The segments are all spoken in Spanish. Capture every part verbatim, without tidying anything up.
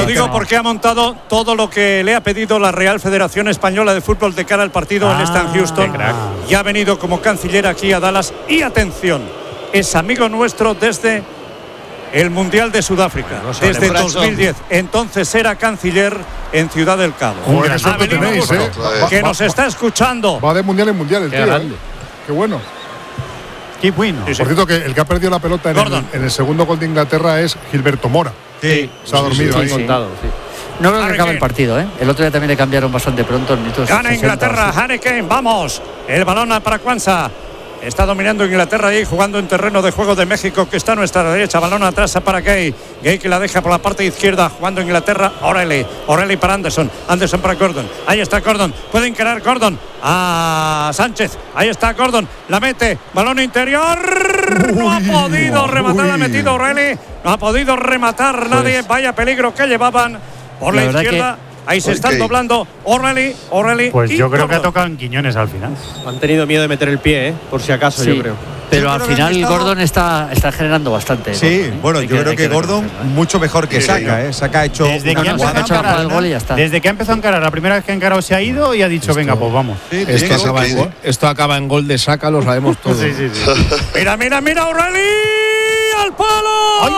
lo digo porque ha montado todo lo que le ha pedido la Real Federación Española de Fútbol de cara al partido Ah, en Stan Houston. Y ha venido como canciller aquí a Dallas. Y atención, es amigo nuestro desde el Mundial de Sudáfrica, bueno, no desde dos mil diez. Entonces era canciller en Ciudad del Cabo. Bueno, eso que tenéis, ¿eh? Que va, nos va, está escuchando. Va de mundial en mundial el Qué tío. grande. Qué bueno. Qué bueno. Sí, sí. Por cierto, que el que ha perdido la pelota en el, en el segundo gol de Inglaterra es Gilberto Mora. Sí. Se ha dormido sí, ahí. Sí, contado, sí. No creo que acabe el partido, ¿eh? El otro día también le cambiaron bastante pronto. Gana Inglaterra, Harry Kane, vamos. El balón para Kwanza. Está dominando Inglaterra ahí, jugando en terreno de juego de México, que está a nuestra derecha. Balón atrás para Gay. Gay que la deja por la parte izquierda, jugando Inglaterra. O'Reilly. O'Reilly para Anderson. Anderson para Gordon. Ahí está Gordon. Puede encarar Gordon a Sánchez. Ahí está Gordon. La mete. Balón interior. Uy, no ha podido rematar. La ha metido O'Reilly. No ha podido rematar pues, nadie. Vaya peligro que llevaban por la, la izquierda. Ahí se están okay. doblando O'Reilly, O'Reilly. Pues y yo creo Gordon. que ha tocado en Quiñones al final. Han tenido miedo de meter el pie, ¿eh? Por si acaso, sí, yo creo. Pero yo al creo final estado... Gordon está, está generando bastante. Sí, Gordon, ¿eh? bueno, hay yo que, creo que, que Gordon mucho mejor que sí, Saka, ¿eh? Saka ha hecho desde una que jugada, ha empezado a el gol y ya está. Desde que ha empezado a encarar, la primera vez que ha encarado se ha ido y ha dicho, esto, venga, pues vamos. Sí, esto, acaba en, esto acaba en gol de Saka, lo sabemos todos. sí, sí, sí. Mira, mira, mira, O'Reilly. ¡Al palo! ¡Ay,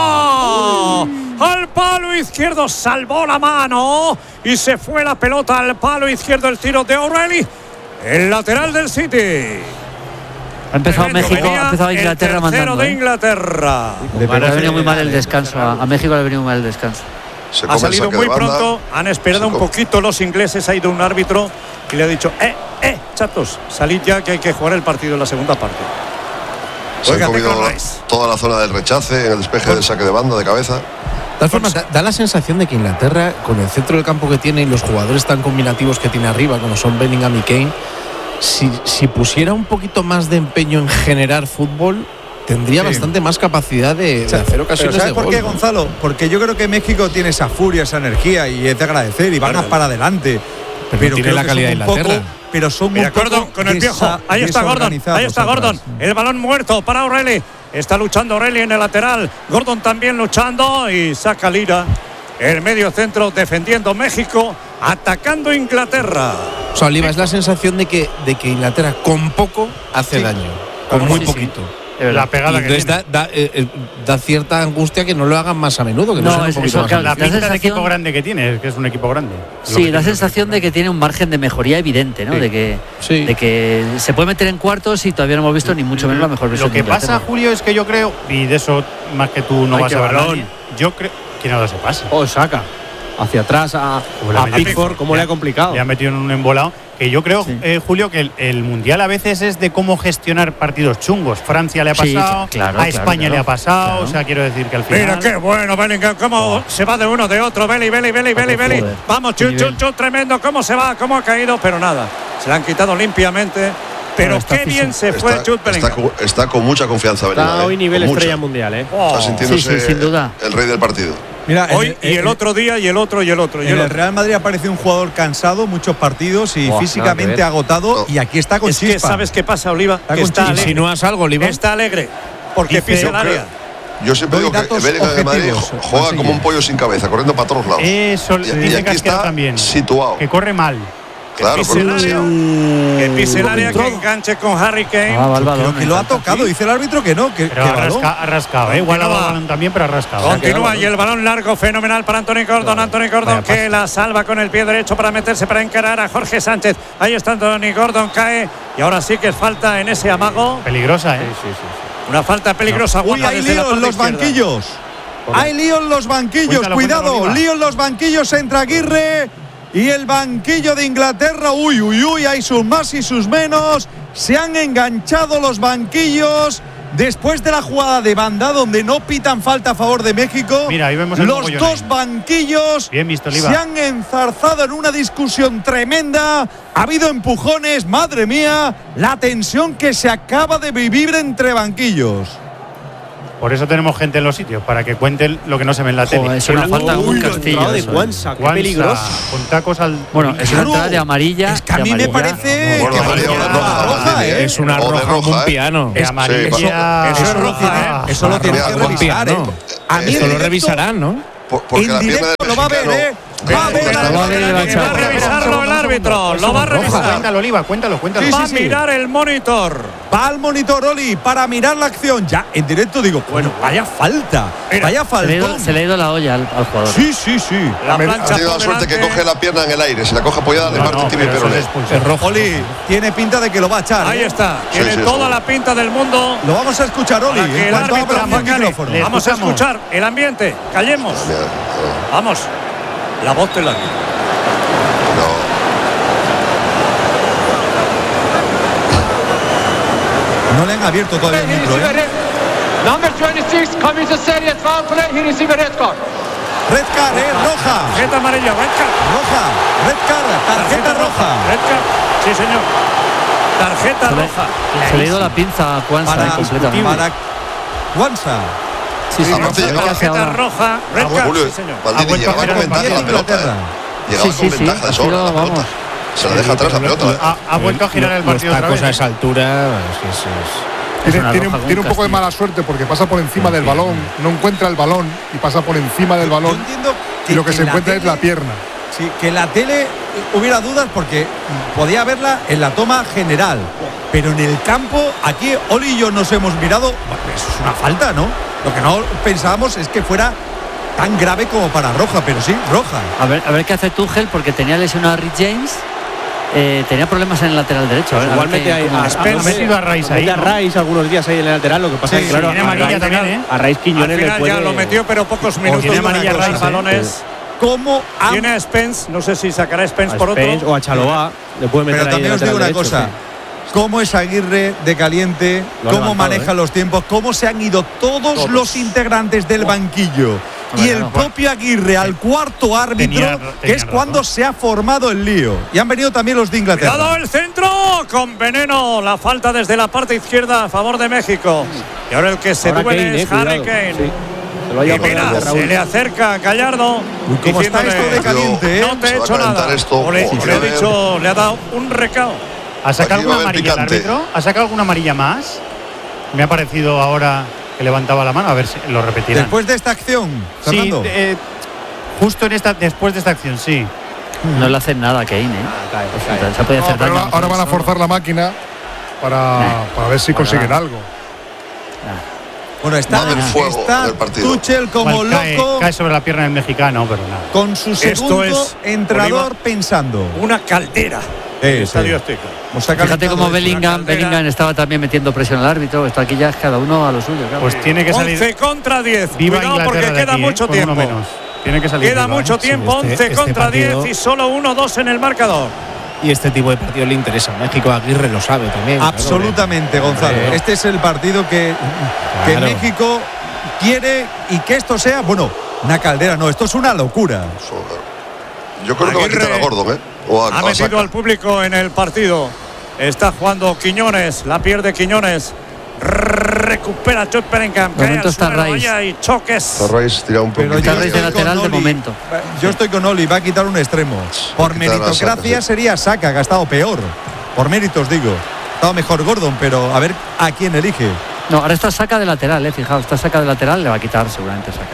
va! Al palo izquierdo, salvó la mano y se fue la pelota al palo izquierdo. El tiro de O'Reilly, el lateral del City. Ha empezado Tremendo, México, ha empezado Inglaterra el mandando. de Inglaterra. ¿eh? Le ha venido muy mal el descanso. A, a México le ha venido muy mal el descanso. Ha salido muy pronto, han esperado un poquito los ingleses. Ha ido un árbitro y le ha dicho: Eh, eh, chatos, salid ya que hay que jugar el partido en la segunda parte. Se han comido toda la zona del rechace, en el despeje del saque de banda, de cabeza. De todas formas, da, da la sensación de que Inglaterra, con el centro del campo que tiene y los jugadores tan combinativos que tiene arriba, como son Bellingham y Kane, si, si pusiera un poquito más de empeño en generar fútbol, tendría sí. bastante más capacidad de, de hacer ocasiones ¿Sabes de por gol, qué, ¿no? Gonzalo? Porque yo creo que México tiene esa furia, esa energía y es de agradecer y van a para adelante. Pero, pero tiene la calidad de Inglaterra. Poco, pero son Mira, un poco Gordon con el viejo. Ahí está Gordon. Ahí está Gordon. El balón muerto para O'Reilly. Está luchando O'Reilly en el lateral. Gordon también luchando y saca Lira. El medio centro defendiendo México, atacando Inglaterra. O sea, Oliva, es la sensación de que, de que Inglaterra con poco hace sí. daño. Con muy sí, poquito. Sí. La pegada y que da, da, eh, da cierta angustia que no lo hagan más a menudo, que no, no sea un poquito más. La pinta de equipo grande que tiene, es que es un equipo grande. Sí, da sensación de que tiene un margen de mejoría evidente, ¿no? Sí. De que sí. de que se puede meter en cuartos y todavía no hemos visto ni mucho menos la mejor versión. Lo que pasa, Julio, es que yo creo, y de eso más que tú no Ay, vas a balón. hablar, yo creo que nada se pasa. Oh, saca hacia atrás a, a Pickford, cómo le ha complicado. Le ha metido en un embolado. Que yo creo, sí. eh, Julio, que el, el Mundial a veces es de cómo gestionar partidos chungos. Francia le ha pasado, sí, claro, a España claro, claro, le ha pasado, claro. O sea, quiero decir que al final… Mira qué bueno, Bellingham, cómo oh. se va de uno, de otro, Belly, Belly, Belly, Belly, Belly. Vamos, chun, chun, chun, tremendo, cómo se va, cómo ha caído, pero nada, se la han quitado limpiamente. Pero bueno, qué bien se fue está, Jude Bellingham. Está, está, está con mucha confianza, Bellingham. Está hoy nivel eh, estrella mundial, ¿eh? Oh. Está sintiéndose sí, sí, sin duda. el rey del partido. Mira, hoy el, y el, el otro día y el otro y el otro. Y en el, el Real Madrid aparece un jugador cansado, muchos partidos y oh, físicamente agotado. No. Y aquí está con es chispa. Que ¿sabes qué pasa, Oliva? Está que está alegre. ¿Insinúas algo, Oliva? Está alegre porque pisa el área. Yo siempre digo que Bellingham de Madrid juega como un pollo sin cabeza, corriendo para todos lados. Eso y, dice y aquí está también. Situado. Que corre mal. Claro, que pise el área, que pise el área, que enganche con Harry Kane. Ah, el balón, que lo ha tocado, dice el árbitro que no. Que, pero que ha, rasca, ha rascado, ¿eh? Igual ha dado balón también, pero ha rascado. Continúa y el balón largo, fenomenal para Anthony Gordon. Anthony Gordon que la salva con el pie derecho para meterse, para encarar a Jorge Sánchez. Ahí está Anthony Gordon, cae. Y ahora sí que es falta en ese amago. Peligrosa, ¿eh? Sí, sí, sí. Una falta peligrosa. No. Uy, hay lío en los banquillos. Hay lío en los banquillos, cuéntalo, cuidado. Cuéntalo, lío en los banquillos entre Aguirre y el banquillo de Inglaterra. Uy, uy, uy, hay sus más y sus menos. Se han enganchado los banquillos después de la jugada de banda donde no pitan falta a favor de México. Mira, ahí vemos los dos banquillos bien visto, Oliva. Se han enzarzado en una discusión tremenda. Ha habido empujones, madre mía, la tensión que se acaba de vivir entre banquillos. Por eso tenemos gente en los sitios, para que cuenten lo que no se ve en la tele. Joder, es una falta de un castillo. De Kwanza, qué peligroso. Con tacos al… Bueno, es una entrada de amarilla. Es que a mí me parece bueno, que amarilla, es roja, roja, ¿eh? Es una roja como un piano. De amarilla. Eso es roja, ¿eh? Eso lo tienes que revisar, ¿eh? A mí esto lo revisarán, ¿no? Por, porque en la directo pierna del lo va a ver, mexicano, ¿eh? Va a ver. Lo va a ver y va a echar. Va a revisarlo el árbitro. Lo va a revisar. Cuéntalo, Oliva, cuéntalo, cuéntalo. Sí, Va a sí, sí. mirar el monitor. Va al monitor, Oli, para mirar la acción. Ya, en directo digo, bueno, vaya falta. Mira, vaya Se le, ha ido, falta. se le ha ido la olla al, al jugador. Sí, sí, sí. La ha plancha tenido por la suerte que delante. coge la pierna en el aire. Si la coge apoyada, le No, parte no, un tibia y pero eso peroné. es expulsión. Es rojo. Oli, tiene pinta de que lo va a echar. Ahí ¿eh? está. Sí, Tiene sí, toda sí. la pinta del mundo. Lo vamos a escuchar, Oli, Para que en el cuanto árbitro abra el Macari. micrófono. Le Vamos a escuchamos. escuchar el ambiente. Callemos. Mira, no, Vamos. La voz de la. no. No le han abierto todavía el micro, ¿eh? Number twenty-six commits a serious foul play. He received a red card. Red card, ¿eh? Roja. Tarjeta amarilla. Red card. Roja. Red card. Tarjeta roja. Red card. Sí, señor. Tarjeta Se le, roja. se le ha ido la pinza a Kwanza Para, eh, completamente. para Guanza. Sí, sí, Aparte no sé llegaba- qué hace Tarjeta ahora. roja. Red card. Julio, Sí, señor. Maldini Ha vuelto llegaba a con girar ventaja el la pelota. Inglaterra. eh. Llegaba Sí, con sí, sí, ventaja de ha sobra sido, la pelota. vamos. Se la deja atrás la pelota. Ha, ha vuelto a girar el Los partido otra tacos vez. a esa altura. Es que es, es- Tiene, una tiene roja un- con tiene un poco de castigo. mala suerte porque pasa por encima del balón, no encuentra el balón y pasa por encima del Yo balón entiendo y lo que se en la encuentra es tele- la pierna. Sí, que en la tele hubiera dudas porque podía verla en la toma general. Pero en el campo, aquí Oli y yo nos hemos mirado. Bueno, eso es una falta, ¿no? Lo que no pensábamos es que fuera tan grave como para roja, pero sí, roja. A ver, a ver qué hace Tuchel, porque tenía lesionado a Rick James. Eh, tenía problemas en el lateral derecho. A ver, a ver Igualmente qué- hay cómo- a, Ha metido a Rice ahí, mete a ¿no? Rice algunos días ahí en el lateral. Lo que pasa Sí, es que, claro, tiene a amarilla Rice- también, ¿eh? A Rice Al Quiñones le final puede. ya lo metió, pero pocos minutos. tiene dura amarilla con Rice, los ¿eh? balones. ¿Cómo han- Tiene a Spence, no sé si sacará a Spence a por Spence otro. o a Chalobah le puede meter Pero ahí también de os digo una lateral cosa. derecho, Cómo es Aguirre de caliente, Lo ha cómo levantado, maneja ¿eh? los tiempos, cómo se han ido todos, Todos. los integrantes del banquillo. Hombre, Y el no, propio Aguirre al cuarto árbitro, Tenía- que tenía es razón. cuando se ha formado el lío. Y han venido también los de Inglaterra. Cuidado el centro con veneno. La falta desde la parte izquierda a favor de México. Y ahora el que se Ahora duele Kane, es eh, Harry cuidado. Kane. Sí. Se lo ha Y llevado por mira, delante, Raúl. se le acerca a Gallardo. Uy, ¿cómo está diciéndole, esto de caliente, eh? No te he Se va a hecho calentar nada. esto. O le, Oh, o le quiero ha ver. dicho, le ha dado un recao. ¿Ha sacado Aquí va a alguna haber amarilla el picante. árbitro? ¿Ha sacado alguna amarilla más? Me ha parecido ahora que levantaba la mano. A ver si lo repetirán. Después de esta acción, sí, Fernando. eh, justo en esta, después de esta acción, sí. No le hacen nada a Kane, ¿eh? cae, O cae. sea, se puede No, hacer pero daño. ahora, ahora van a forzar la máquina para, para ver si consiguen va. algo. Bueno, Va a está, haber fuego está del partido. Tuchel como Igual cae, loco cae sobre la pierna del mexicano, pero nada. con su Esto segundo es, entrenador Oliva, pensando. Una caldera. Eh, El Estadio sí. Azteca. Hemos sacado Fíjate el cómo estado de- Bellingham, caldera. Bellingham estaba también metiendo presión al árbitro. Esto aquí ya es cada uno a lo suyo. Claro. Pues tiene que salir. once contra diez. Viva Cuidado Inglaterra porque de queda aquí, ¿eh? mucho Con uno tiempo. menos. Tiene que salir. Queda viva, ¿eh? mucho tiempo, este- once este contra partido- diez y solo uno dos en el marcador. Y este tipo de partido le interesa a México. Aguirre lo sabe también. claro. Absolutamente, Gonzalo. Hombre. Este es el partido que, que Claro. México quiere y que esto sea, bueno, una caldera, no, esto es una locura. Yo creo que va a quitar a Gordon, ¿eh? O a, Ha o a metido Saka. al público en el partido. Está jugando Quiñones, la pierde Quiñones. Recupera Jude Bellingham. De Cae momento al está suelo, Rice. vaya, y choques. Rice tira un Pero poquito. yo Rice estoy de lateral con de Oli. momento. Yo estoy con Oli, va a quitar un extremo. Por quitar a meritocracia Saka, sí. sería Saka, que ha estado peor. Por méritos, digo. Ha estado mejor Gordon, pero a ver a quién elige. No, ahora está saca de lateral, eh, fijaos, está saca de lateral, le va a quitar seguramente saca.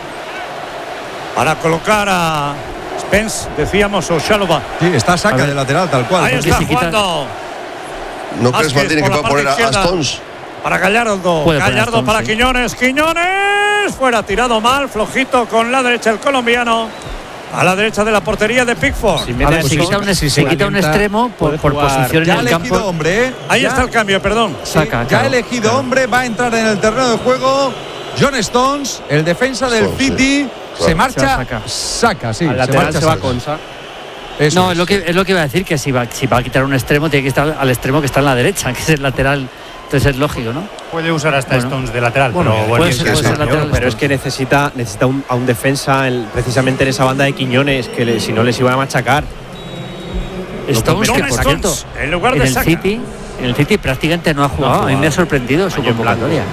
Para colocar a Spence, decíamos, o Chalobah. Sí, está Saka A ver. de lateral, tal cual. Ahí porque está si quita- jugando ¿No crees, Vázquez Maldini, que por la puede poner a, parte a izquierda. Stones? para Gallardo. Puede poner Gallardo Stones, para sí. Quiñones. Quiñones fuera, tirado mal, flojito con la derecha el colombiano. A la derecha de la portería de Pickford. Si A mete ver, a se Stones, quita un, si se se quita un calienta, extremo por, puede por jugar. posición Ya en ha el elegido campo. hombre, ¿eh? Ahí Ya- está el cambio, perdón. Saca, Ya claro, ha elegido claro. hombre, va a entrar en el terreno de juego. John Stones, el defensa del Stones, sí. City, Claro. se marcha, Se va saca, sí, al se lateral marcha, se va saca. Consa. Eso No, es. es lo, que, es lo que iba a decir, que si va, si va a quitar un extremo, tiene que estar al extremo que está en la derecha, que es el lateral. Entonces es lógico, ¿no? Puede usar hasta Bueno. Stones de lateral, Bueno, pero bueno, puede sí, ser- sí, puede sí. ser lateral. Pero es que necesita, necesita un- a un defensa el- precisamente en esa banda de Quiñones, que le- si no les iba a machacar. Stones, que John por cierto, Stones, en lugar en de el Saka. City, en el City prácticamente no ha jugado. A mí me ha sorprendido su Año en blanco. convocatoria.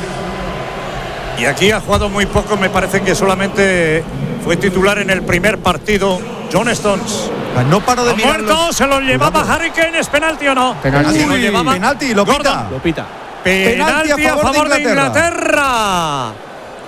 Y aquí ha jugado muy poco, me parece que solamente fue titular en el primer partido. John Stones. No paro de Ha mirar muerto, los- se lo llevaba Cuidado. Harry Kane, ¿es penalti o no? Penalti. Se lo Uy, llevaba penalti, lo Gordon. pita. Lo pita. Penalti a favor, de, Inglaterra.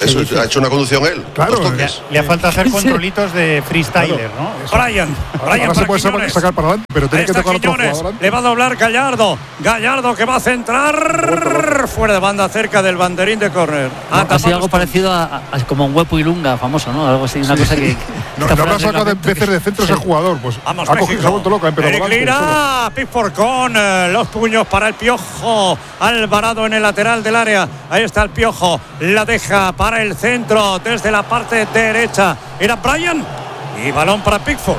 Eso, ha hecho una conducción él. Claro. Le, le ha falta hacer controlitos de freestyler, claro, ¿no? Brian. Brian ahora se puede Quiñones. sacar para adelante, pero tiene que tocar otro jugador. Le va a doblar Gallardo. Gallardo que va a centrar fuera de banda, cerca del banderín de córner. No, ha sido algo parecido a, a, a como un Huepo y Lunga famoso, ¿no? Algo así, una cosa que. no no habrá sacado de veces de centro ese jugador, pues. Vamos, ha cogido, se ha vuelto loca, pero Eric Lira, Pickford con eh, los puños para el Piojo. Alvarado en el lateral del área. Ahí está el Piojo. La deja para el centro desde la parte derecha. Era Brian y balón para Pickford.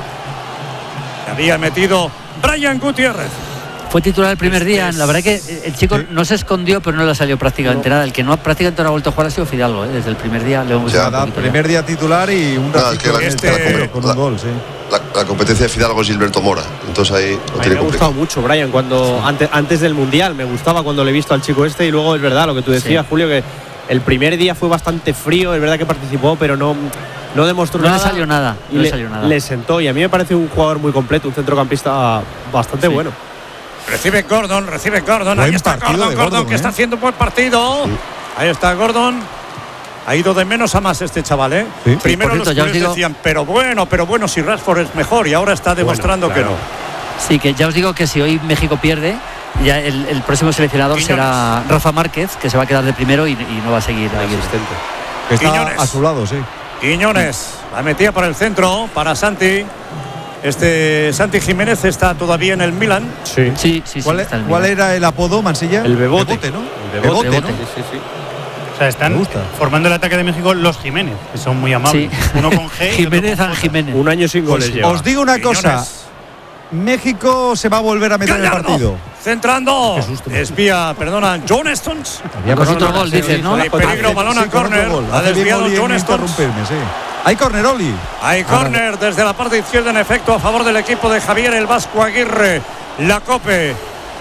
Había metido Brian Gutiérrez. Fue titular el primer día. La verdad que el chico sí. no se escondió, pero no le salió prácticamente no. nada. El que no prácticamente no ha vuelto a jugar ha sido Fidalgo, ¿eh? Desde el primer día. Le hemos ya, da, primer ya. día titular y un no, es que la, este, la, con un la, gol, sí. La, la competencia de Fidalgo es Gilberto Mora. Entonces ahí lo tiene me ha gustado mucho, Brian, cuando antes, antes del Mundial. Me gustaba cuando le he visto al chico este y luego es verdad lo que tú decías, sí. Julio, que el primer día fue bastante frío. Es verdad que participó, pero no, no demostró no nada. Le salió nada. No le, le salió nada. Le sentó y a mí me parece un jugador muy completo, un centrocampista bastante sí. bueno. Recibe Gordon, recibe Gordon. Buen Ahí está Gordon, Gordon, Gordon que ¿eh? está haciendo un buen partido. Sí. Ahí está Gordon. Ha ido de menos a más este chaval, ¿eh? Sí. Primero sí, cierto, los culés decían, pero bueno, pero bueno, si Rashford es mejor, y ahora está demostrando bueno, claro. que no. Sí, que ya os digo que si hoy México pierde, ya el, el próximo seleccionador Quiñones. será Rafa Márquez, que se va a quedar de primero y, y no va a seguir ahí asistente. Que está Quiñones. a su lado, sí. Quiñones, la metía por el centro para Santi. Este Santi Jiménez está todavía en el Milan. Sí, sí, sí. ¿Cuál, sí está ¿cuál era el apodo, Mansilla? El Bebote, Bebote ¿no? El Bebote, Bebote, ¿no? Sí, sí, sí. O sea, están formando el ataque de México los Jiménez, que son muy amables. Sí. Uno con G. Jiménez a Jiménez. Un año sin goles pues, lleva. Os digo una Quiñones. cosa. México se va a volver a meter Gallardo, en el partido. Centrando. Desvía, perdona, John Stones. Con otro gol, dices, ¿no? Hay peligro, balón a córner. Ha desviado John Stones. Sí. Hay córner, Oli. Hay córner desde la parte izquierda, en efecto, a favor del equipo de Javier el Vasco Aguirre. La Cope.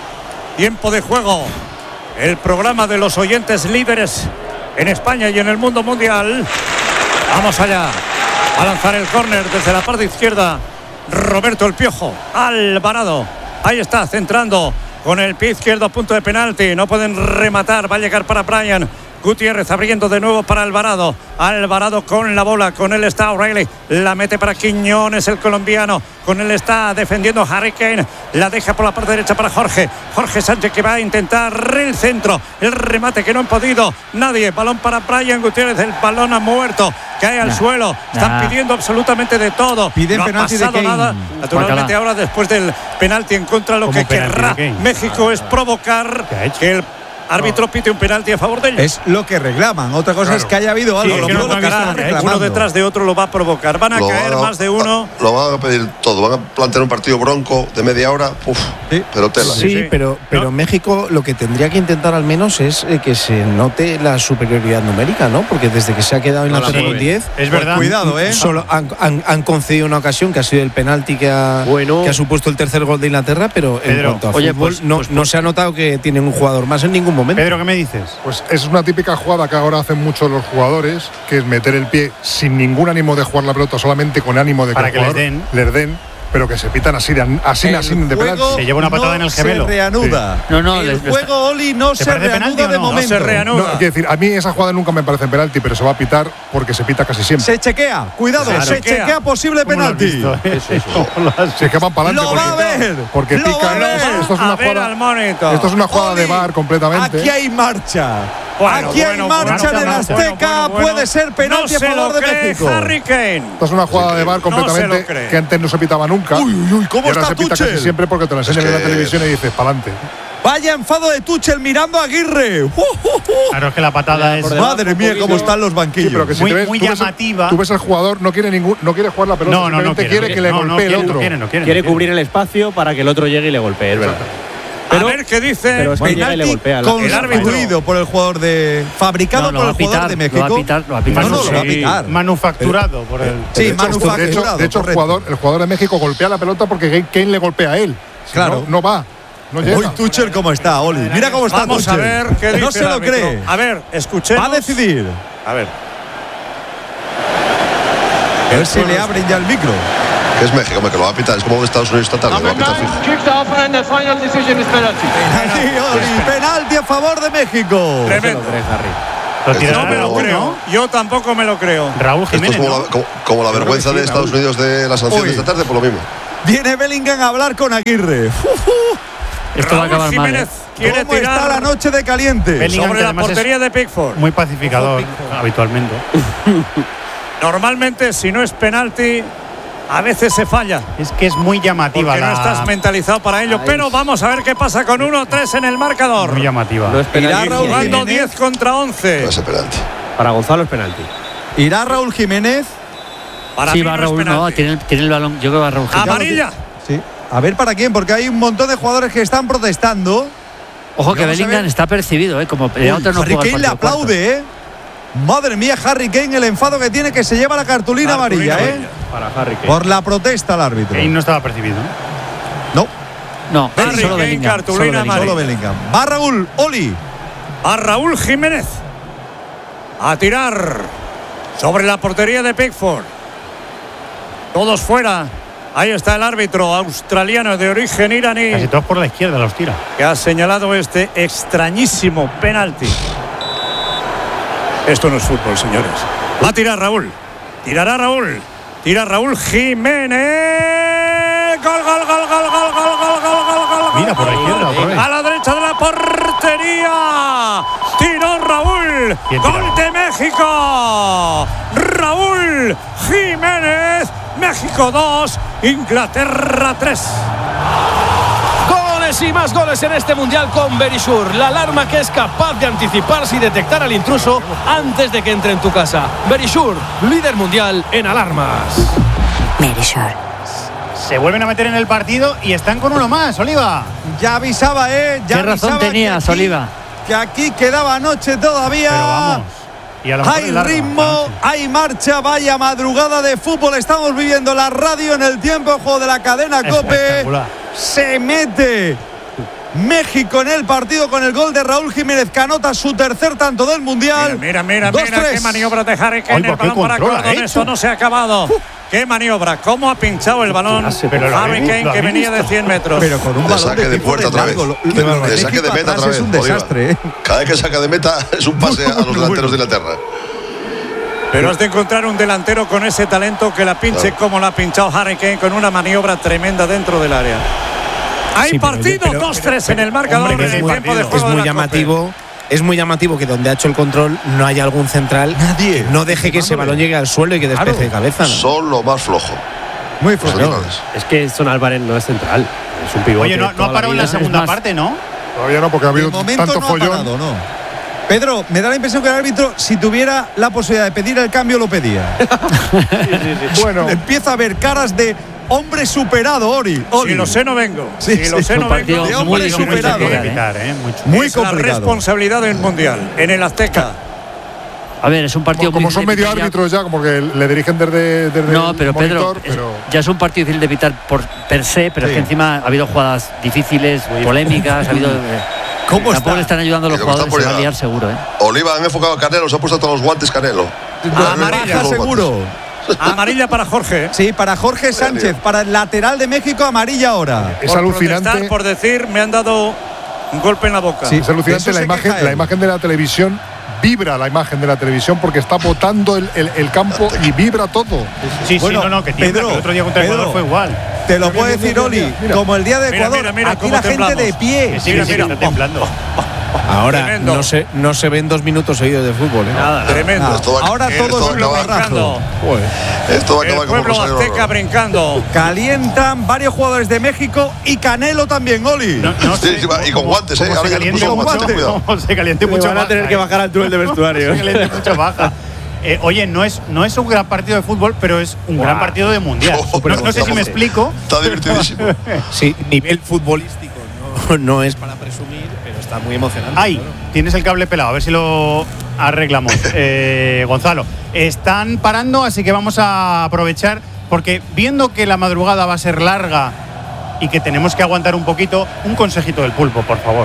Tiempo de juego. El programa de los oyentes líderes en España y en el mundo mundial. Vamos allá. A lanzar el córner desde la parte izquierda. Roberto el Piojo. Alvarado. Ahí está, centrando con el pie izquierdo, punto de penalti. No pueden rematar. Va a llegar para Brian Gutiérrez, abriendo de nuevo para Alvarado. Alvarado con la bola, con él está O'Reilly. La mete para Quiñones, el colombiano. Con él está defendiendo Harry Kane. La deja por la parte derecha para Jorge. Jorge Sánchez que va a intentar el centro. El remate que no han podido nadie. Balón para Brian Gutiérrez. El balón ha muerto. Cae al nah, suelo. Están nah. pidiendo absolutamente de todo. Piden no penalti ha pasado de Kane. nada. Naturalmente ahora después del penalti en contra, lo que querrá México es provocar que el árbitro pite un penalti a favor de ellos. Es lo que reclaman. Otra cosa claro. es que haya habido algo. Sí, lo que no provocará, uno detrás de otro lo va a provocar. Van a lo caer van a, más de uno. Lo van a pedir todo. Van a plantear un partido bronco de media hora. Uf, sí. Pero tela. Sí, sí, sí. pero, pero ¿no? México lo que tendría que intentar al menos es eh, que se note la superioridad numérica, ¿no? Porque desde que se ha quedado en no la zona con diez. Es verdad. Pues cuidado, ¿eh? Solo han, han, han concedido una ocasión que ha sido el penalti que ha, bueno. que ha supuesto el tercer gol de Inglaterra, pero Pedro, en cuanto a oye, fútbol, pues, no, pues, no se ha notado que tienen un jugador más en ningún momento. Pedro, ¿qué me dices? Pues es una típica jugada que ahora hacen muchos los jugadores, que es meter el pie sin ningún ánimo de jugar la pelota, solamente con ánimo de que, Para que les den. les den, pero que se pitan así, así, así de penalti. Se lleva una patada no en el gemelo. Se reanuda. Sí. No, no, el les, juego, Oli, no se reanuda penalti, de no? momento. No se reanuda. No, quiero decir, a mí esa jugada nunca me parece penalti, pero se va a pitar porque se pita casi siempre. Se chequea, cuidado, claro. se chequea, chequea posible penalti. Visto, eh? sí, sí. Se que van para adelante. Lo va a ver. Porque lo pica. Va esto es una jugada. Esto es una jugada de V A R completamente. Aquí hay marcha. Bueno, Aquí hay bueno, marcha bueno, del Azteca, bueno, bueno, bueno. puede ser penalti no a favor de México. Harry Kane. Esto es una jugada de V A R completamente no que antes no se pitaba nunca. Uy, uy, uy, ¿cómo y ahora está se pita Tuchel? Casi siempre porque te lo enseñan es que... en la televisión y dices, pa'lante. Vaya enfado de Tuchel mirando a Aguirre. Uh, uh, uh. Claro, es que la patada es. Madre mía, cómo están los banquillos. Sí, pero que si muy ves, muy tú llamativa. Ves, tú ves el jugador, no quiere ningún, no quiere jugar la pelota, no, no, no quiere, quiere, quiere que le no, golpee no, el quiere, otro. No quiere, no quiere, quiere no quiere. cubrir el espacio para que el otro llegue y le golpee, es verdad. Pero, a ver qué dice. Pero es que penalti le golpea, el árbitro por el jugador de fabricado no, por el pitar, jugador de México. Lo va a pitar, lo va a pitar. No, no, lo va a pitar. Manufacturado por él. Sí, de manufacturado. De hecho, de hecho el jugador, el jugador de México golpea la pelota porque Kane le golpea a él. Si claro, no, no va. No llega. Hoy Tuchel cómo está, Oli. Mira cómo está Vamos Tuchel. a ver qué dice. No se lo cree. A ver, escuchemos. Va a decidir. A ver. A ver si le abren ya el micro. Que es México, que lo va a pitar. Es como de Estados Unidos esta tarde. Lo va a pitar fijo. Penalti, Oli. Penalti a favor de México. Tremendo. Lo no me lo creo. ¿No? Yo tampoco me lo creo. Raúl Jiménez. Esto es como, ¿no? la, como, como la vergüenza sí, de Estados Raúl. Unidos de la sanción Uy. de esta tarde, por lo mismo. Viene Bellingham a hablar con Aguirre. Esto va a acabar mal. ¿eh? ¿Cómo tirar está la noche de caliente? Bellingham, sobre la portería de Pickford. Muy pacificador, habitualmente. Normalmente, si no es penalti, a veces se falla. Es que es muy llamativa. Porque la... no estás mentalizado para ello. Ay. Pero vamos a ver qué pasa con uno tres en el marcador. Muy llamativa. No es penalti. Irá jugando diez contra once. No es penalti. Para Gonzalo es penalti. ¿Irá Raúl Jiménez? Para sí, va no Raúl. No, tiene el, tiene el balón. Yo creo que va Raúl Jiménez. Amarilla. Sí. A ver para quién, porque hay un montón de jugadores que están protestando. Ojo que Bellingham está percibido, ¿eh? Como Uy, otro no Harry Kane le aplaude, ¿eh? Madre mía, Harry Kane, el enfado que tiene, que se lleva la cartulina, cartulina amarilla, ¿eh? Para Harry Kane. Por la protesta al árbitro. Kane no estaba percibido. No. No, Harry solo Kane, Bellingham. Cartulina solo, solo Bellingham. Va Raúl, Oli. A Raúl Jiménez. A tirar sobre la portería de Pickford. Todos fuera. Ahí está el árbitro australiano de origen iraní. Casi todos por la izquierda los tira. Que ha señalado este extrañísimo penalti. Esto no es fútbol, señores. Va a tirar Raúl. Tirará Raúl. Tira Raúl Jiménez. Gol, gol, gol, gol, gol, gol, gol, gol, gol, gol. Mira, por la izquierda, por ahí. A la derecha de la portería. Tiró Raúl. Gol de México. Raúl Jiménez. México dos, Inglaterra tres. Goles y más goles en este mundial con Verisure, la alarma que es capaz de anticiparse y detectar al intruso antes de que entre en tu casa. Verisure, líder mundial en alarmas. Verisure. Se vuelven a meter en el partido y están con uno más, Oliva. Ya avisaba, ¿eh? Ya ¿Qué razón tenías, que aquí, Oliva? Que aquí quedaba noche todavía. Pero vamos. Hay ritmo, hay marcha, vaya madrugada de fútbol. Estamos viviendo la radio en el tiempo de juego de la cadena COPE. Se mete México en el partido con el gol de Raúl Jiménez, que anota su tercer tanto del mundial. Mira, mira, mira, mira qué maniobra de Harry Kane. El balón para Gordon. Esto no se ha acabado. Uh. Qué maniobra, cómo ha pinchado el balón Harry Kane, que venía de cien metros. Pero con un balón de saque de, de puerta otra vez. Lo, de, de, de saque de meta otra vez. Es un desastre. ¿eh? Cada vez que saca de meta es un pase a los delanteros de Inglaterra. Pero has de encontrar un delantero con ese talento que la pinche claro. como la ha pinchado Harry Kane, con una maniobra tremenda dentro del área. Hay sí, partido dos tres en el marcador. Hombre, en el muy, tiempo de juego es muy de llamativo. Copa. Es muy llamativo que donde ha hecho el control no haya algún central. Nadie. No deje que ese balón llegue al suelo y que despeje claro. de cabeza. ¿no? Son lo más flojo. Muy flojo. Es que Son Álvarez no es central. Es un pivote. Oye, no, no ha parado en la segunda más... parte, ¿no? Todavía no, porque ha habido tanto no follón. Ha parado, no. Pedro, me da la impresión que el árbitro, si tuviera la posibilidad de pedir el cambio, lo pedía. sí, sí, sí. Bueno, empieza a ver caras de hombre superado, Ori. Ori. Si lo sé, no vengo. Sí, si lo sí, sé, no vengo. De hombre superado. Muy, evitar, ¿eh? muy es complicado. La responsabilidad del mundial en el Azteca. A ver, es un partido como, muy como son medio ya. árbitros ya, como que le dirigen desde, desde no, pero el monitor, Pedro, pero... Es, ya es un partido difícil de evitar por per se, pero sí. es que encima ha habido jugadas difíciles, polémicas, ha habido. ¿Cómo Tampoco le están ayudando a los jugadores, se va a liar seguro, ¿eh? Oliva han enfocado a Canelo, se ha puesto todos los guantes Canelo. Amarilla seguro. Amarilla para Jorge. Sí, para Jorge Sánchez, para el lateral de México, amarilla ahora. Es por alucinante. Por decir, me han dado un golpe en la boca. Sí, es alucinante la imagen, la imagen de la televisión. Vibra la imagen de la televisión porque está botando el, el, el campo y vibra todo. Sí, bueno, sí, no, no, que tiembla, Pedro, que el otro día contra Ecuador fue igual. Te lo puedo decir, Oli, como el día de Ecuador, mira, mira, mira, aquí la temblamos. gente de pie. Sí, mira, mira, está temblando. Ahora no se, no se ven dos minutos seguidos de fútbol, ¿eh? Nada, tremendo. Nada. Esto va, Ahora todo es lo brincando. Esto va a acabar el pueblo como azteca brincando. Calientan varios jugadores de México y Canelo también, Oli. No, no sí, sí, y con guantes, ¿eh? Ahora se caliente con guantes. Se caliente mucho. Van a tener que bajar al túnel de vestuario. Se caliente mucho baja. Eh, oye, no es, no es un gran partido de fútbol, pero es un wow. gran partido de mundial. Oh, no, no sé si me explico. Está divertidísimo. Sí, nivel futbolístico no, no es para presumir, pero está muy emocionante. Ahí, claro. Tienes el cable pelado, a ver si lo arreglamos. eh, Gonzalo, están parando, así que vamos a aprovechar, porque viendo que la madrugada va a ser larga y que tenemos que aguantar un poquito, un consejito del pulpo, por favor.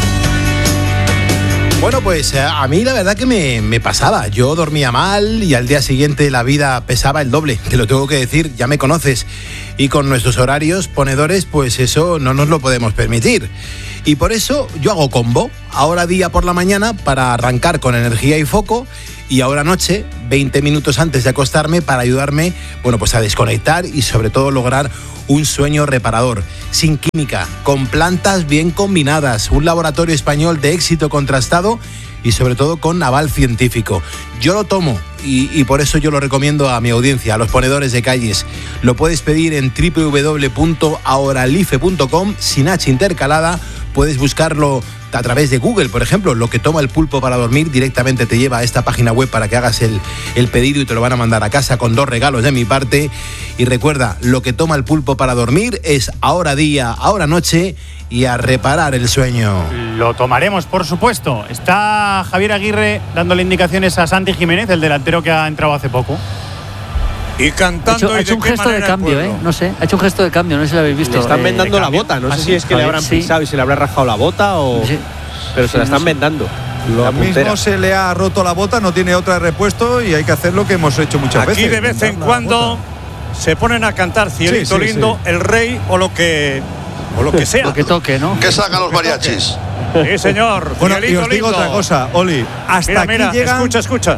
Bueno, pues a mí la verdad que me, me pasaba. Yo dormía mal y al día siguiente la vida pesaba el doble. Te lo tengo que decir, ya me conoces. Y con nuestros horarios ponedores, pues eso no nos lo podemos permitir. Y por eso yo hago combo, ahora día por la mañana para arrancar con energía y foco, y ahora noche, veinte minutos antes de acostarme, para ayudarme, bueno, pues a desconectar y sobre todo lograr un sueño reparador, sin química, con plantas bien combinadas, un laboratorio español de éxito contrastado y sobre todo con aval científico. Yo lo tomo y, y por eso yo lo recomiendo a mi audiencia, a los ponedores de calles. Lo puedes pedir en doble u doble u doble u punto auralife punto com, sin H intercalada. Puedes buscarlo a través de Google, por ejemplo. Lo que toma el pulpo para dormir directamente te lleva a esta página web para que hagas el, el pedido y te lo van a mandar a casa con dos regalos de mi parte. Y recuerda, lo que toma el pulpo para dormir es ahora día, ahora noche y a reparar el sueño. Lo tomaremos, por supuesto. Está Javier Aguirre dándole indicaciones a Santi Jiménez, el delantero que ha entrado hace poco. Y cantando. Ha hecho, y ha hecho un gesto de cambio, ¿eh? No sé, ha hecho un gesto de cambio, no sé si lo habéis visto. Le están eh, vendando la bota, no sé si es que le habrán sí. pisado y se le habrá rajado la bota o. Sí. Pero se sí, la están no sé. vendando. Lo mismo se le ha roto la bota, no tiene otra de repuesto y hay que hacer lo que hemos hecho muchas Aquí veces. Aquí de vez en cuando se ponen a cantar Cielito sí, sí, lindo, sí. El Rey o lo que o lo que sea. Lo que toque, ¿no? Que sacan los mariachis. Sí, señor. Bueno, y os digo lindo. Otra cosa, Oli. Hasta mira, aquí mira, llegan... escucha, escucha.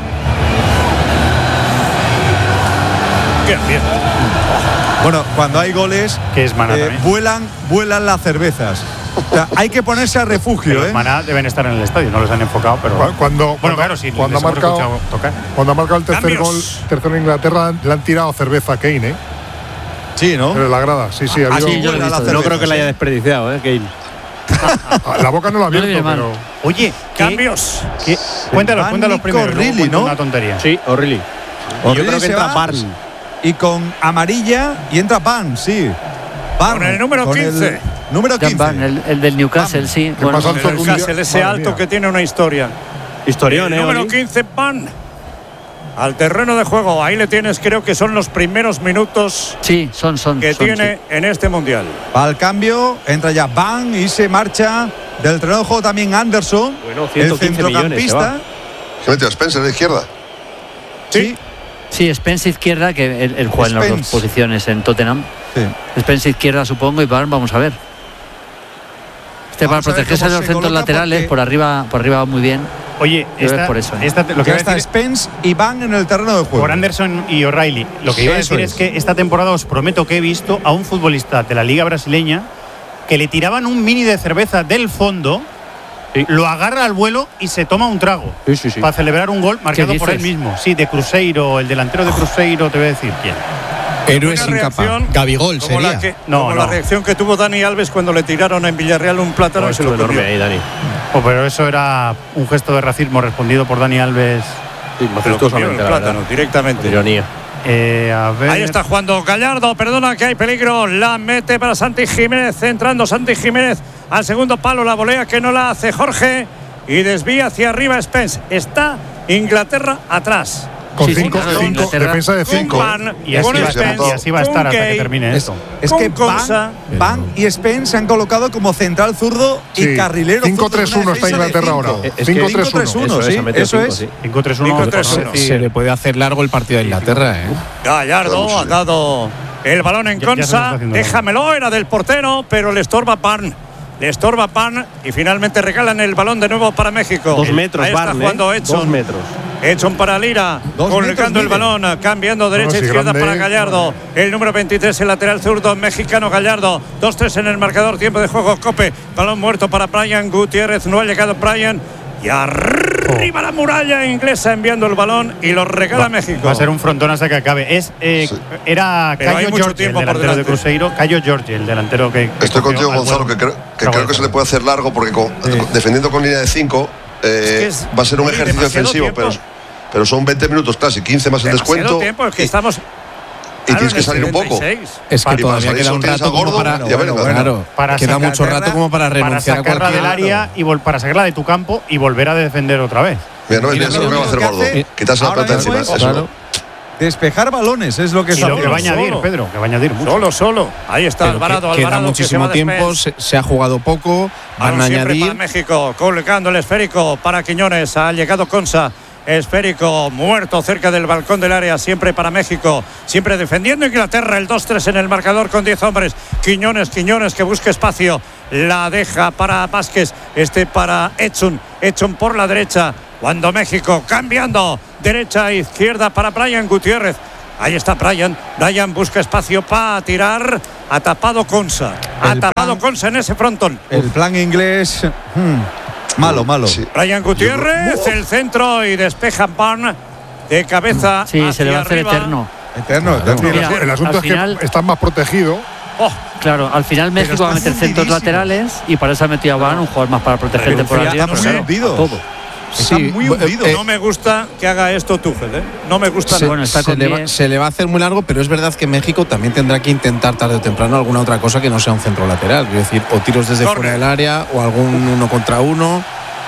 Qué bien. Bueno, cuando hay goles, que es Maná, eh, vuelan, vuelan las cervezas. O sea, hay que ponerse a refugio, los ¿eh? Maná deben estar en el estadio, no los han enfocado, pero cuando, bueno, cuando, claro, sí, cuando ha marcado, cuando ha marcado el tercer Cambios. gol, tercero en Inglaterra, le han tirado cerveza a Kane, ¿eh? Sí, ¿no? Pero la grada, sí, sí. Ah, habido, sí, yo lo he visto, no creo que la haya desperdiciado, ¿eh, Kane? La boca no la ha abierto, no pero. Oye, cambios. ¿qué? Cuéntalos, cuéntalos primero. O'Reilly, ¿no? Una tontería. Sí, O'Reilly. O'Reilly yo creo que entra Barnes. Y con amarilla y entra Barnes, sí. Barnes, con el número con quince. El número quince. Van, el, el del Newcastle, Van. sí. Bueno, el Newcastle, ese Madre alto mía. Que tiene una historia. Historión, el ¿eh? Número Oli? quince, Van. Al terreno de juego, ahí le tienes, creo que son los primeros minutos sí, son, son, que son, tiene sí. en este mundial. Va al cambio, entra ya Van y se marcha del terreno de juego también Anderson, bueno, el centrocampista. ¿Se mete a Spencer a la izquierda? Sí. Sí, Spence izquierda, que él, él juega Spence. en las dos posiciones en Tottenham. Sí. Spence izquierda, supongo, y Barnes, vamos a ver. Este vamos para protegerse de los centros laterales, por arriba, por arriba va muy bien. Oye, esta, por eso, ¿eh? esta, lo que ya está Spence y Van en el terreno de juego. Por Anderson y O'Reilly. Lo que iba a decir es. es que esta temporada os prometo que he visto a un futbolista de la Liga Brasileña que le tiraban un mini de cerveza del fondo, sí. lo agarra al vuelo y se toma un trago sí, sí, sí. para celebrar un gol marcado por él mismo. Sí, de Cruzeiro, el delantero de Cruzeiro, te voy a decir quién. Héroe sin capa. Gabigol como sería. La que, no, como no. la reacción que tuvo Dani Alves cuando le tiraron en Villarreal un plátano no, y se lo comió. Ahí, Dani. Oh, pero eso era un gesto de racismo respondido por Dani Alves. Sí, majestuosamente, el plátano, directamente. Ironía. Eh, a ver. Ahí está jugando Gallardo, perdona que hay peligro, la mete para Santi Jiménez, entrando Santi Jiménez al segundo palo, la volea que no la hace Jorge y desvía hacia arriba Spence. Está Inglaterra atrás. Con sí, cinco, sí, cinco defensa de cinco. Van, y, así va, Spence, y así va a estar hasta que termine esto. Es que Van, Van y Spence se han colocado como central zurdo sí. y carrilero. cinco tres uno está Inglaterra ahora. cinco tres uno, sí, eso es. cinco tres uno. Se le puede hacer largo el partido de Inglaterra, ¿eh? Gallardo ha dado el balón en Consa, déjamelo, era del portero, pero le estorba Pan. Le estorba Pan y finalmente regalan el balón de nuevo para México. Dos metros, ahí está Barn, jugando ¿eh? Edson. Dos metros. Edson para Lira, colgando el balón, cambiando derecha no, izquierda grande, para Gallardo. El número veintitrés, el lateral zurdo mexicano Gallardo. dos tres en el marcador, tiempo de juego, Cope. Balón muerto para Brian Gutiérrez, no ha llegado Brian. Y arriba oh. la muralla inglesa enviando el balón y lo regala va, México. Va a ser un frontón hasta que acabe. Es, eh, sí. Era Pero Cayo Jorge, el delantero de Cruzeiro. Cayo Jorge, el delantero que. que Estoy contigo, Gonzalo, que creo que, creo que se le puede hacer largo porque con, sí. defendiendo con línea de cinco eh, es que es va a ser un ejercicio defensivo, pero, pero son veinte minutos casi, quince más el descuento. Tiempo, es que estamos. Y claro, tienes que salir un poco. Es que todavía queda un rato como para, bueno, bueno, bueno, claro, para queda mucho rato como para renunciar para sacarla a del área y vol para sacarla de tu campo y volver a defender otra vez. Mira, no me pienso lo que va a hacer Gordo. Quitarse la plata encima. Eso. Claro. Despejar balones es lo que está. Lo que va a añadir, Pedro, que va a añadir mucho. Solo, solo. Ahí está Pero Alvarado, que, Alvarado. Queda muchísimo que tiempo, se, se ha jugado poco, van a añadir. Para México, colgando el esférico para Quiñones, ha llegado Consa. esférico muerto cerca del balcón del área, siempre para México, siempre defendiendo Inglaterra. El dos tres en el marcador con diez hombres. Quiñones, Quiñones que busca espacio, la deja para Vázquez, este para Edson, Edson por la derecha, cuando México cambiando derecha e izquierda para Brian Gutiérrez. Ahí está Brian, Brian busca espacio para tirar, ha tapado Konsa, ha tapado Konsa en ese frontón. El plan inglés, hmm, malo, malo. Sí. Brian Gutiérrez, el centro y despeja Barn de cabeza. Sí, hacia se le va a hacer arriba. eterno. Eterno, eterno. Mira, el asunto es final, que estás más protegido. Oh, claro, al final México va a meter centros laterales y para eso ha metido a Barn, un jugador más para protegerte por arriba. No sé, todo. Está sí, muy hundido. Eh, no me gusta que haga esto Tuchel, ¿eh? No me gusta. Se, bueno, está se, le va, se le va a hacer muy largo, pero es verdad que México también tendrá que intentar tarde o temprano alguna otra cosa que no sea un centro lateral. Es decir, o tiros desde Corner. fuera del área o algún uno contra uno.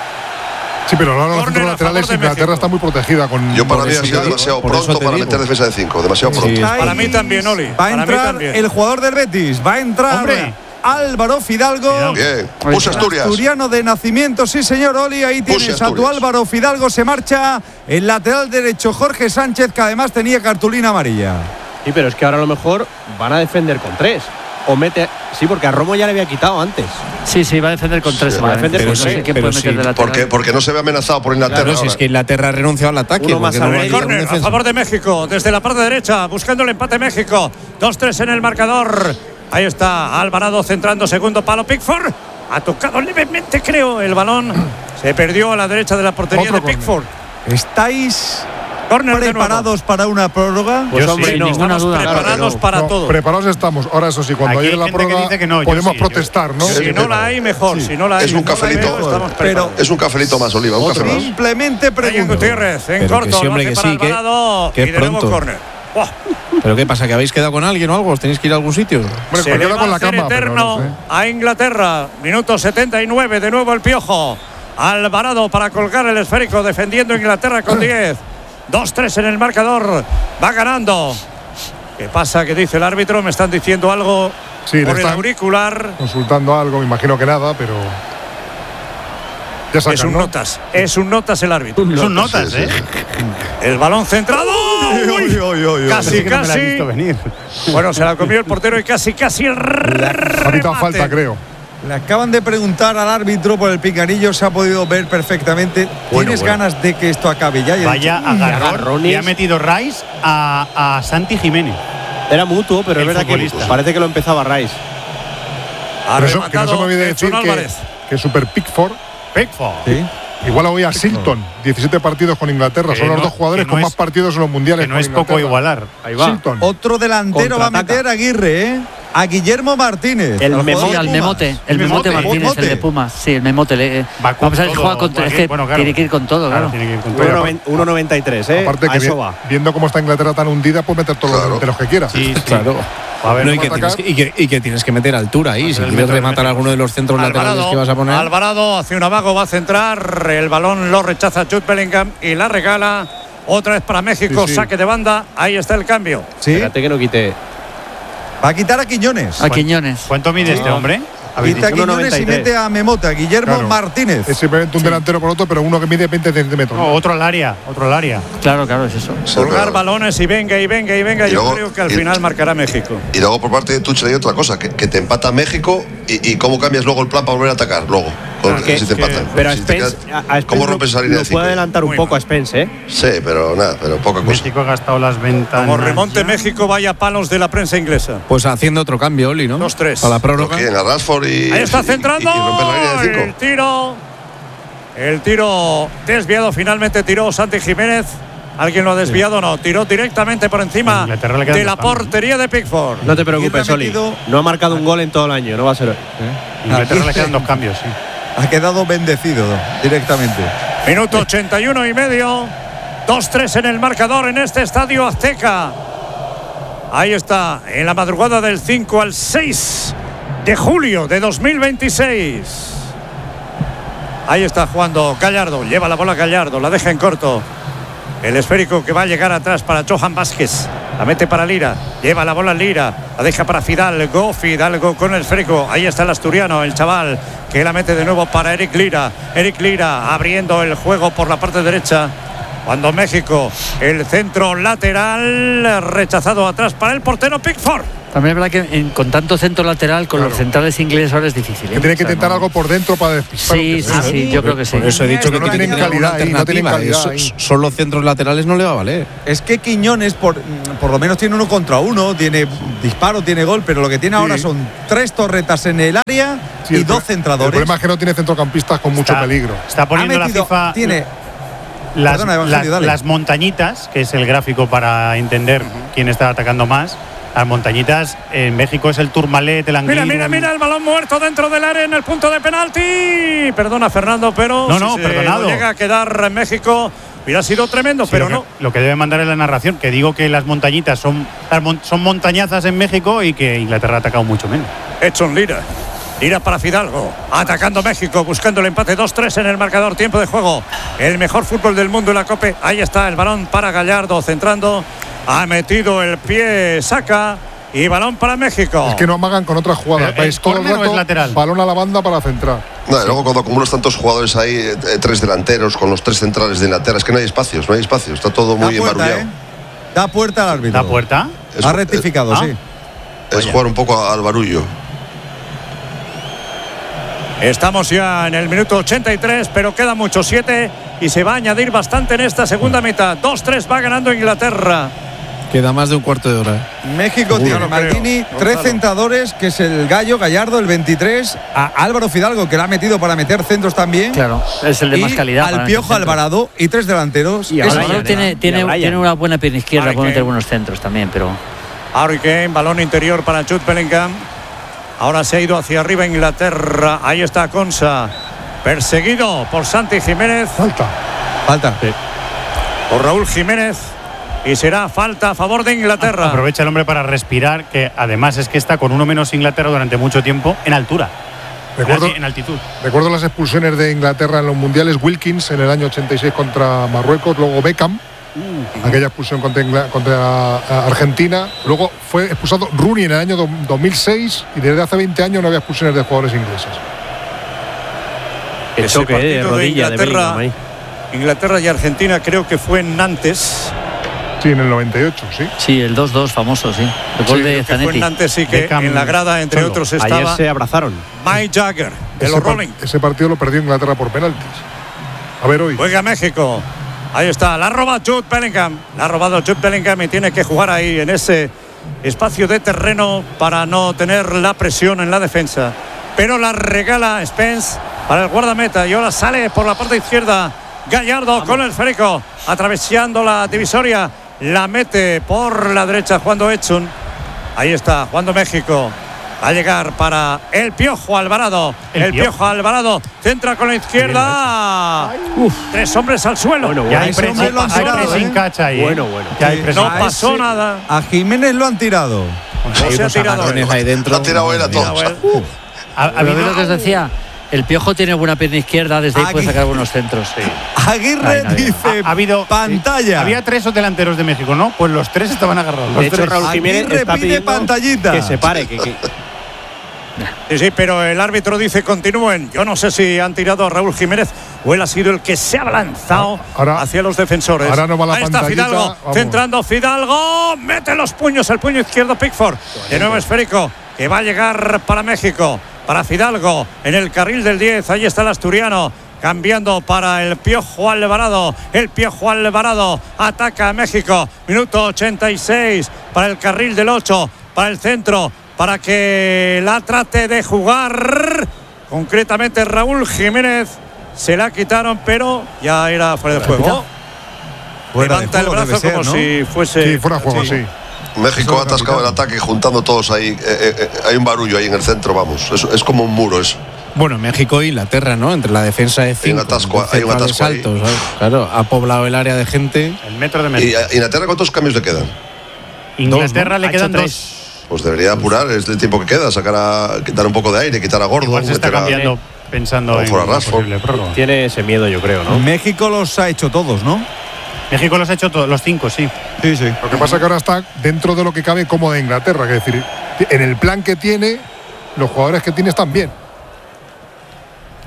Sí, pero ahora los centros laterales Inglaterra está muy protegida con. Yo para mí ha sido demasiado pronto para meter defensa de cinco, demasiado pronto. Sí, para mí también, Oli. Va a entrar el jugador del Betis, va a entrar. ¡Hombre! Álvaro Fidalgo. Bien, puso Asturias. Asturiano de nacimiento, sí señor, Oli. Ahí tienes a tu Álvaro Fidalgo. Se marcha el lateral derecho Jorge Sánchez, que además tenía cartulina amarilla. Sí, pero es que ahora a lo mejor van a defender con tres. O mete. Sí, porque a Romo ya le había quitado antes. Sí, sí, va a defender con tres. Sí, va a defender pero con sí, tres. No sé pero puede sí, meter de porque, porque no se ve amenazado por Inglaterra. Claro, si es que Inglaterra ha renunciado al ataque. Uno más no el córner a favor de México, desde la parte derecha, buscando el empate México. dos tres en el marcador. Ahí está Alvarado centrando, segundo palo. Pickford ha tocado levemente, creo, el balón. Se perdió a la derecha de la portería Otro de Pickford. ¿Estáis corner preparados para una prórroga? Pues hombre, sí, no, ninguna duda. Preparados no, para no, todo. Preparados estamos. Ahora, eso sí, cuando Aquí llegue la prórroga no, podemos sí, protestar, ¿no? Si no la hay, mejor. Sí. Si no la hay, es un cafelito. Veo, pero es un cafelito más, Oliva. Un café más. Simplemente pregunto. Gutiérrez en pero corto. Que sí, hombre, que sí, que, que y de nuevo córner. Oh. ¿Pero qué pasa? ¿Que habéis quedado con alguien o algo? ¿Os tenéis que ir a algún sitio? Hombre, se le va con la a hacer cama, eterno no sé. a Inglaterra. Minuto setenta y nueve, de nuevo el Piojo. Alvarado para colgar el esférico, defendiendo Inglaterra con diez. dos tres en el marcador. Va ganando. ¿Qué pasa? ¿Qué dice el árbitro? Me están diciendo algo sí, por el auricular. Consultando algo, me imagino que nada, pero. Ya sacan, es un ¿no? notas, es un notas el árbitro. Es un notas, ¿eh? El balón centrado. Uy, uy, uy, uy, casi, que casi. No me la he visto venir. Bueno, se la comió el portero y casi, casi el remate. falta, creo. Le acaban de preguntar al árbitro por el picanillo, se ha podido ver perfectamente. Bueno, ¿Tienes bueno. ganas de que esto acabe ya? Vaya agarrón y ha metido Rice a, a Santi Jiménez. Era mutuo, pero es verdad que parece que lo empezaba Rice. Pero eso, que no se me olvide decir que, que Super Pickford. Pickford. ¿Sí? Igual hoy a Silton, diecisiete partidos con Inglaterra. Que Son los no, dos jugadores no con es, más partidos en los mundiales. Que no es poco igualar. Ahí va. Silton. Otro delantero va a meter a Aguirre, ¿eh? A Guillermo Martínez. El, memote, el memote. El memote Martínez, Memote. El de Pumas. Sí, el memote. Le, eh, vamos a ver si juega con tres. Es que bueno, claro. Tiene que ir con todo, claro. claro. uno noventa y tres, ¿eh? Aparte a que eso vi, va. Viendo cómo está Inglaterra tan hundida, pues meter todos claro. los delanteros que quieras. Sí, sí. Claro. A ver, no, y, que tienes que, y, que, y que tienes que meter altura ahí. Si quieres rematar alguno de los centros Alvarado, laterales que vas a poner. Alvarado hacia un amago, va a centrar. El balón lo rechaza Jude Bellingham y la regala. Otra vez para México, sí, sí. Saque de banda. Ahí está el cambio. ¿Sí? Espérate que no quite. Va a quitar a Quiñones. A Quiñones. ¿Cuánto mide sí. este hombre? Quita a Quiñones y mete a Memota, Guillermo claro. Martínez. Es simplemente un sí. delantero por otro, pero uno que mide veinte centímetros. No, otro al área, otro al área. Claro, claro, es eso. Colgar balones y venga, y venga, y venga. Y Yo luego, creo que al y, final marcará México. Y luego por parte de Tuchel hay otra cosa, que, que te empata México y, y cómo cambias luego el plan para volver a atacar luego. Con, que, si te empatan. Que, pero si a Spence, quedas, a Spence ¿cómo rompes esa línea de cinco? Puede adelantar un Muy poco mal. a Spence, ¿eh? Sí, pero nada, pero poca cosa. México ha gastado las ventanas. Como remonte ya. México, vaya palos de la prensa inglesa. Pues haciendo otro cambio, Oli, ¿no? dos tres. A la prórroga. ¿Quién? A Rashford y. Ahí está centrando. Y, y, y romper la línea de cinco. El tiro. El tiro desviado finalmente tiró Santi Jiménez. ¿Alguien lo ha desviado? Sí. No, tiró directamente por encima de la portería de Pickford. No te preocupes, Oli. No ha marcado un gol en todo el año, no va a ser hoy. ¿Eh? Inglaterra le quedan dos cambios, sí. Ha quedado bendecido directamente. Minuto ochenta y uno y medio. dos tres en el marcador en este estadio Azteca. Ahí está, en la madrugada del cinco al seis de julio de dos mil veintiséis. Ahí está jugando Gallardo. Lleva la bola Gallardo, la deja en corto. El esférico que va a llegar atrás para Johan Vázquez. La mete para Lira. Lleva la bola Lira. La deja para Fidalgo. Fidalgo con el esférico. Ahí está el asturiano, el chaval, que la mete de nuevo para Eric Lira. Eric Lira abriendo el juego por la parte derecha. Cuando México, el centro lateral rechazado atrás para el portero Pickford. También es verdad que en, con tanto centro lateral, con claro. los centrales ingleses ahora es difícil. ¿eh? Que tiene que o sea, intentar no. algo por dentro para despistar. Sí, sí, sí, sí, yo creo que sí. Por eso he dicho que no tienen calidad ahí, no tienen calidad ahí. Solo centros laterales no le va a valer. Es que Quiñones por, por lo menos tiene uno contra uno, tiene disparo, tiene gol, pero lo que tiene sí. ahora son tres torretas en el área sí, y dos centradores. El problema es que no tiene centrocampistas con mucho está, peligro. Está poniendo metido, la FIFA… Tiene, las, perdona, las, las montañitas, que es el gráfico para entender uh-huh. quién está atacando más. Las montañitas en México es el Tourmalet, el Anguilla. Mira, mira, mira el balón muerto dentro del área en el punto de penalti. Perdona, Fernando, pero no, no, si perdonado. No llega a quedar en México. Hubiera sido tremendo, sí, pero lo que, no. Lo que debe mandar es la narración, que digo que las montañitas son, son montañazas en México y que Inglaterra ha atacado mucho menos. Edson Lira. Lira para Fidalgo, atacando México, buscando el empate dos tres en el marcador, tiempo de juego. El mejor fútbol del mundo en la Copa. Ahí está el balón para Gallardo, centrando. Ha metido el pie, saca y balón para México. Es que no amagan con otras jugadas. Pero ¿es córner o es lateral? Balón a la banda para centrar. No, y luego cuando acumulas tantos jugadores ahí, eh, tres delanteros con los tres centrales de Inglaterra, es que no hay espacios, no hay espacios, está todo muy embarullado. ¿eh? Da puerta al árbitro. ¿Da puerta? Es, ha rectificado, es, sí. Es Vaya. Jugar un poco al barullo. Estamos ya en el minuto ochenta y tres, pero queda mucho, siete, y se va a añadir bastante en esta segunda mitad. dos tres va ganando Inglaterra. Queda más de un cuarto de hora. México tiene a Maldini, creo. tres centradores, que es el Gallo, Gallardo, el veintitrés, a Álvaro Fidalgo, que la ha metido para meter centros también. Claro, es el de más calidad. Al Piojo Alvarado y tres delanteros. Y Alvarado tiene, tiene, tiene una buena pierna izquierda, puede meter buenos centros también, pero… Harry Kane, balón interior para Jude Bellingham. Ahora se ha ido hacia arriba Inglaterra. Ahí está Konsa, perseguido por Santi Jiménez. Falta. Falta. Sí. Por Raúl Jiménez. Y será falta a favor de Inglaterra. Aprovecha el hombre para respirar, que además es que está con uno menos Inglaterra durante mucho tiempo en altura. Recuerdo, en altitud. Recuerdo las expulsiones de Inglaterra en los mundiales. Wilkins en el año ochenta y seis contra Marruecos, luego Beckham. Uh, aquella expulsión contra, Ingl- contra Argentina. Luego fue expulsado Rooney en el año dos mil seis y desde hace veinte años no había expulsiones de jugadores ingleses. El choque de rodilla de, de Bellingham ahí. Inglaterra y Argentina creo que fue en Nantes. Sí, en el noventa y ocho, sí. Sí, el dos dos famoso, sí. El gol sí, de Zanetti. Fue en Nantes, sí, que Beckham en la grada, entre solo. otros, estaba… Ayer se abrazaron. Mike Jagger, de ese los par- Rolling. Ese partido lo perdió Inglaterra por penaltis. A ver hoy. Juega México. Ahí está, la roba Jude Bellingham. La ha robado Jude Bellingham y tiene que jugar ahí en ese espacio de terreno para no tener la presión en la defensa. Pero la regala Spence para el guardameta y ahora sale por la parte izquierda Gallardo Vamos. con el esférico, atravesando la divisoria. La mete por la derecha jugando Edson. Ahí está, jugando México. Va a llegar para el Piojo Alvarado. El, el Piojo. Piojo Alvarado centra con la izquierda. Uf, tres hombres al suelo. Bueno, ya hay presión sin cacha ahí. Bueno, bueno. Ya hay no pasó ese, nada. A Jiménez lo han tirado. No se ha tirado. Ahí dentro. Lo ha tirado él a todos. A, a mí lo que os decía. El Piojo tiene buena pierna izquierda, desde ahí Agui- puede sacar buenos centros. Sí. Aguirre Ay, dice ha, ha habido pantalla. Había tres delanteros de México, ¿no? Pues los tres estaban agarrados. De hecho, tres. Raúl Jiménez Aguirre está pide pantallita. Que se pare. Que, que... Sí, sí, pero el árbitro dice continúen. Yo no sé si han tirado a Raúl Jiménez o él ha sido el que se ha lanzado ahora, hacia los defensores. Ahora no va la Ahí está Fidalgo, vamos. Centrando Fidalgo. Mete los puños, el puño izquierdo Pickford. De nuevo esférico, que va a llegar para México. Para Fidalgo, en el carril del diez, ahí está el asturiano, cambiando para el Piojo Alvarado, el Piojo Alvarado, ataca a México, minuto ochenta y seis, para el carril del ocho, para el centro, para que la trate de jugar, concretamente Raúl Jiménez, se la quitaron, pero ya era fuera de juego. Fuera Levanta de juego, el brazo ser, como ¿no? si fuese… Sí, fuera de juego, sí. sí. México ha atascado el ataque juntando todos ahí. Eh, eh, hay un barullo ahí en el centro, vamos. Es, es como un muro eso. Bueno, México e Inglaterra, ¿no? Entre la defensa de cinco. Hay un atasco, hay un atasco altos, ¿sabes? Claro, ha poblado el área de gente. El metro de México. ¿Y a Inglaterra cuántos cambios le quedan? Inglaterra dos, ¿no? le quedan tres. dos. Pues debería apurar, es el tiempo que queda, sacar a, quitar un poco de aire, quitar a Gordo. Igual se está cambiando a, pensando en una posible prórroga. Tiene ese miedo, yo creo, ¿no? México los ha hecho todos, ¿no? México los ha hecho todos, los cinco, sí. Sí, sí. Lo que pasa es que ahora está dentro de lo que cabe como de Inglaterra, que es decir, en el plan que tiene, los jugadores que tiene están bien.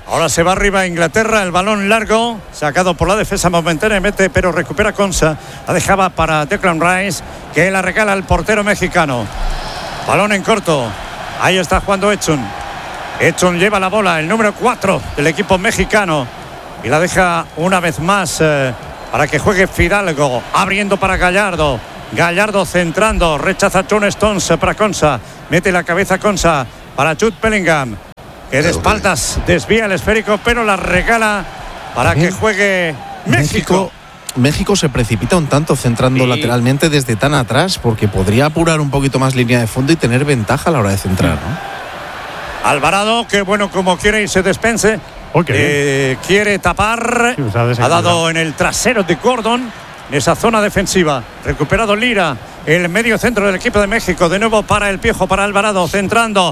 Ahora se va arriba Inglaterra, el balón largo, sacado por la defensa momentáneamente, pero recupera Konsa. La dejaba para Declan Rice, que la regala al portero mexicano. Balón en corto. Ahí está jugando Edson. Edson lleva la bola, el número cuatro del equipo mexicano. Y la deja una vez más eh, para que juegue Fidalgo. Abriendo para Gallardo. Gallardo centrando. Rechaza John Stones para Konsa. Mete la cabeza Konsa para Jude Bellingham, que de espaldas desvía el esférico, pero la regala para que juegue México. México. México se precipita un tanto centrando sí. lateralmente desde tan atrás, porque podría apurar un poquito más línea de fondo y tener ventaja a la hora de centrar, ¿no? Alvarado, que bueno, como quiere irse despense, okay. eh, quiere tapar, sí, ha dado en el trasero de Gordon, en esa zona defensiva. Recuperado Lira, el medio centro del equipo de México, de nuevo para el Piojo, para Alvarado, centrando,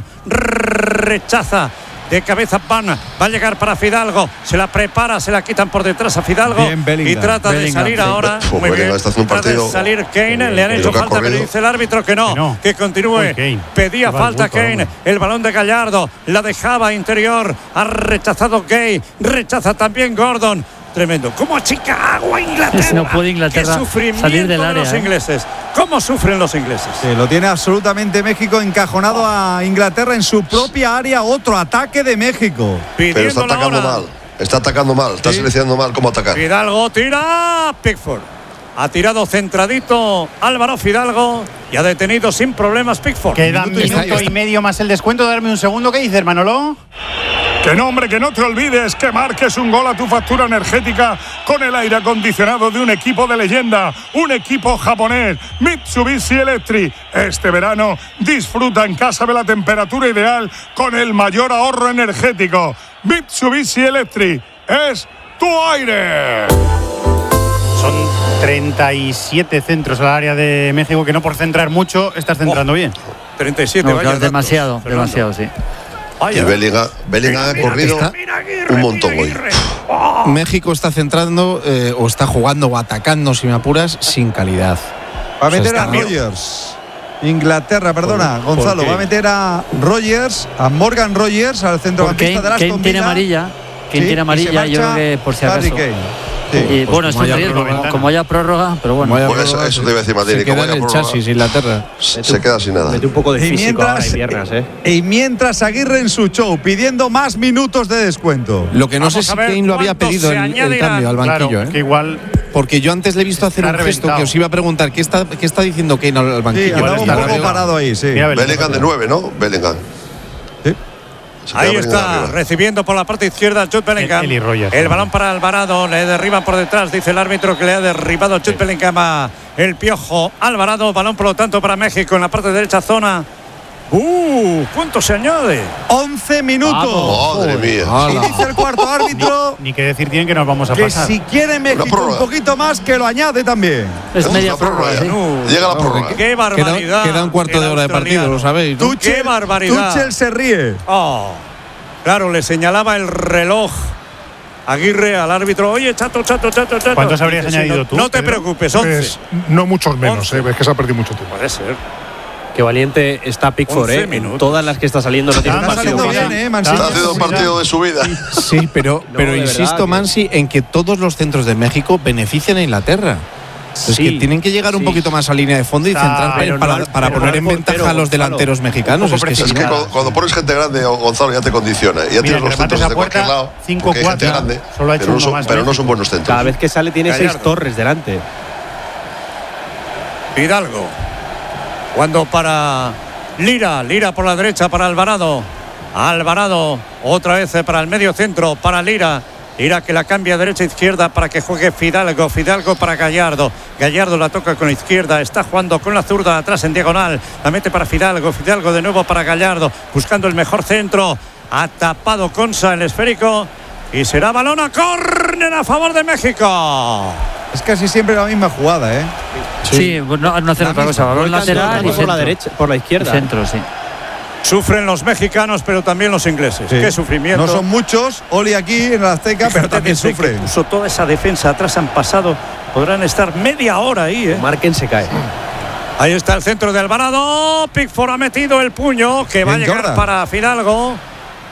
rechaza. De cabeza Van, va a llegar para Fidalgo, se la prepara, se la quitan por detrás a Fidalgo y trata de salir ahora. Oh, muy bien, está haciendo un trata de salir Kane, le han hecho falta, pero dice el árbitro que no, que, no. que continúe. Uy, pedía falta Kane, el balón de Gallardo, la dejaba interior, ha rechazado Gay, rechaza también Gordon. Tremendo. ¿Cómo achica agua Inglaterra? No puede Inglaterra salir del área. Los ingleses. ¿Cómo sufren los ingleses? Sí, lo tiene absolutamente México encajonado a Inglaterra en su propia área. Otro ataque de México. Pero está atacando mal. Está atacando mal. Está sí. seleccionando mal cómo atacar. Fidalgo tira. Pickford. Ha tirado centradito Álvaro Fidalgo y ha detenido sin problemas Pickford. Queda un minuto, minuto y medio más el descuento. Darme un segundo. ¿Qué dices, Manolo? Que no, hombre, que no te olvides que marques un gol a tu factura energética con el aire acondicionado de un equipo de leyenda, un equipo japonés, Mitsubishi Electric. Este verano disfruta en casa de la temperatura ideal con el mayor ahorro energético. Mitsubishi Electric es tu aire. Son treinta y siete centros al área de México, que no por centrar mucho estás centrando oh, bien. treinta y siete, no, vaya demasiado, datos, demasiado, sí. Y Bellingham, Bellingham ha corrido mira, Aguirre, un montón hoy. Oh. México está centrando eh, o está jugando o atacando, si me apuras, sin calidad. Va a meter o sea, a Rogers. Inglaterra, perdona, ¿Por, Gonzalo. ¿por va a meter a Rogers, a Morgan Rogers, al centrocampista de Aston Villa. Kane tiene amarilla. Kane sí, tiene amarilla, yo creo que por si acaso. Sí. Y, pues bueno, es un riesgo, como, como haya prórroga, pero bueno. Bueno, eso, eso te iba a decir, Martín. Se queda en el prórroga, chasis, Inglaterra. Se, se queda sin nada. Mete un poco de físico y mientras, ahora y piernas, ¿eh? Y mientras Aguirre en su show, pidiendo más minutos de descuento. Lo que no Vamos sé si Kane lo había pedido el, el cambio al banquillo, claro, ¿eh? Que igual… Porque yo antes le he visto hacer un gesto que os iba a preguntar, ¿qué está, qué está diciendo Kane al banquillo? Sí, un poco parado ahí, sí. Bellingham de nueve, ¿no? Bellingham. Sí. Ahí está, recibiendo por la parte izquierda Jude Bellingham. El, el, el balón para Alvarado, le derriban por detrás, dice el árbitro que le ha derribado Jude sí. Bellingham a el Piojo Alvarado. Balón por lo tanto para México en la parte derecha zona. ¡Uh! ¿Cuánto se añade? once minutos. Madre mía. Y dice el cuarto árbitro. Ni, ni que decir tienen que nos vamos a que pasar. Si quiere México un poquito más, que lo añade también. Es media prórroga. ¿Sí? No. Llega la prórroga. ¡Qué barbaridad! Queda, queda un cuarto de hora de partido, lo sabéis, ¿no? Tuchel, ¡Qué barbaridad! Tuchel se ríe. Oh. Claro, le señalaba el reloj Aguirre al árbitro. Oye, chato, chato, chato, chato. ¿Cuántos habrías Dice, añadido no, tú? No te preocupes, once. Pues, no muchos menos, eh, es que se ha perdido mucho tiempo. Puede ser. Qué valiente está Pickford, ¿eh? En todas las que está saliendo no tiene un partido bien, ¿eh? Está haciendo un partido de su vida. Sí, pero, no, pero insisto, verdad, Mansi, en que todos los centros de México benefician a Inglaterra. Sí, es que tienen que llegar sí. un poquito más a línea de fondo y ah, centrar para, no, para poner en ventaja pero, a los delanteros claro, mexicanos. Es que, es que cuando, cuando pones gente grande, Gonzalo, ya te condiciona. Ya tienes los centros de cualquier lado. cinco cuatro. Solo ha hecho pero, no son, más pero no son buenos centros. Cada vez que sale tiene Gallardo. seis torres delante. Hidalgo. Cuando para Lira. Lira por la derecha para Alvarado. Alvarado. Otra vez para el medio centro para Lira. Lira que la cambia derecha-izquierda para que juegue Fidalgo. Fidalgo para Gallardo. Gallardo la toca con la izquierda. Está jugando con la zurda atrás en diagonal. La mete para Fidalgo. Fidalgo de nuevo para Gallardo. Buscando el mejor centro. Ha tapado Konsa el esférico. Y será balón a córner a favor de México. Es casi siempre la misma jugada, ¿eh? Sí, sí no, no hacer otra cosa. Balón lateral y por la derecha, por la izquierda. Centro, sí. Sufren los mexicanos, pero también los ingleses. Sí. Qué sufrimiento. No son muchos, Oli aquí en la Azteca, pero también sufren. Puso toda esa defensa atrás, han pasado. Podrán estar media hora ahí, ¿eh? Marquen, se cae. Ahí está el centro de Alvarado. Pickford ha metido el puño que va a llegar Jordan. Para Fidalgo.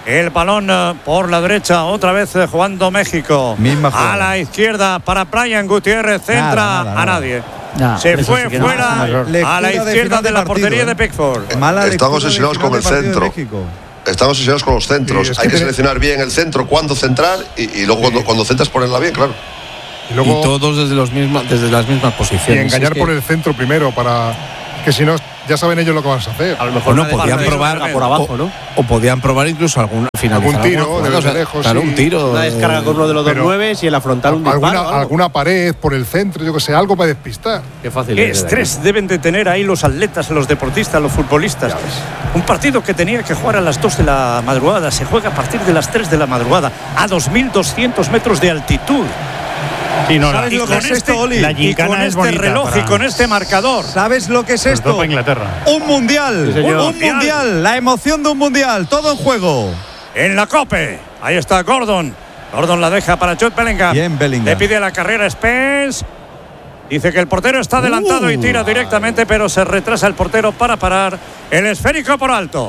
El balón por la derecha, otra vez jugando México. Misma a la izquierda para Brian Gutiérrez, centra nada, nada, a nadie. Nah, Se fue sí fuera no, a la izquierda de, de la partido, portería ¿eh? de Pickford. Mala Estamos obsesionados con el centro. Estamos obsesionados con los centros. Sí, es que Hay que seleccionar bien el centro, cuándo centrar y, y luego sí. cuando, cuando centras ponerla bien, claro. Y, luego, y todos desde, los mismos, desde las mismas posiciones. Y engañar es por que... el centro primero, para que si no, ya saben ellos lo que van a hacer. A lo mejor no podían probar por abajo, ¿no? O, o podían probar incluso algún algún tiro de, de lejos. Claro, sí. un tiro. Una descarga con uno de los dos nueve y en la frontal un alguna, disparo. Alguna pared por el centro, yo que sé, algo para despistar. Qué fácil. Qué estrés deben de tener ahí los atletas, los deportistas, los futbolistas. Un partido que tenía que jugar a las dos de la madrugada se juega a partir de las tres de la madrugada a dos mil doscientos metros de altitud. Sí, no, ¿Sabes la, lo que es esto, Oli? La y con este reloj para... y con este marcador. ¿Sabes lo que es esto? Para Inglaterra. Un mundial. Sí, un, un mundial. mundial. La emoción de un mundial. Todo en juego. En la Cope. Ahí está Gordon. Gordon la deja para Jude Bellingham. Bien, Bellingham. Le pide la carrera Spence. Dice que el portero está adelantado uh, y tira directamente, pero se retrasa el portero para parar el esférico por alto.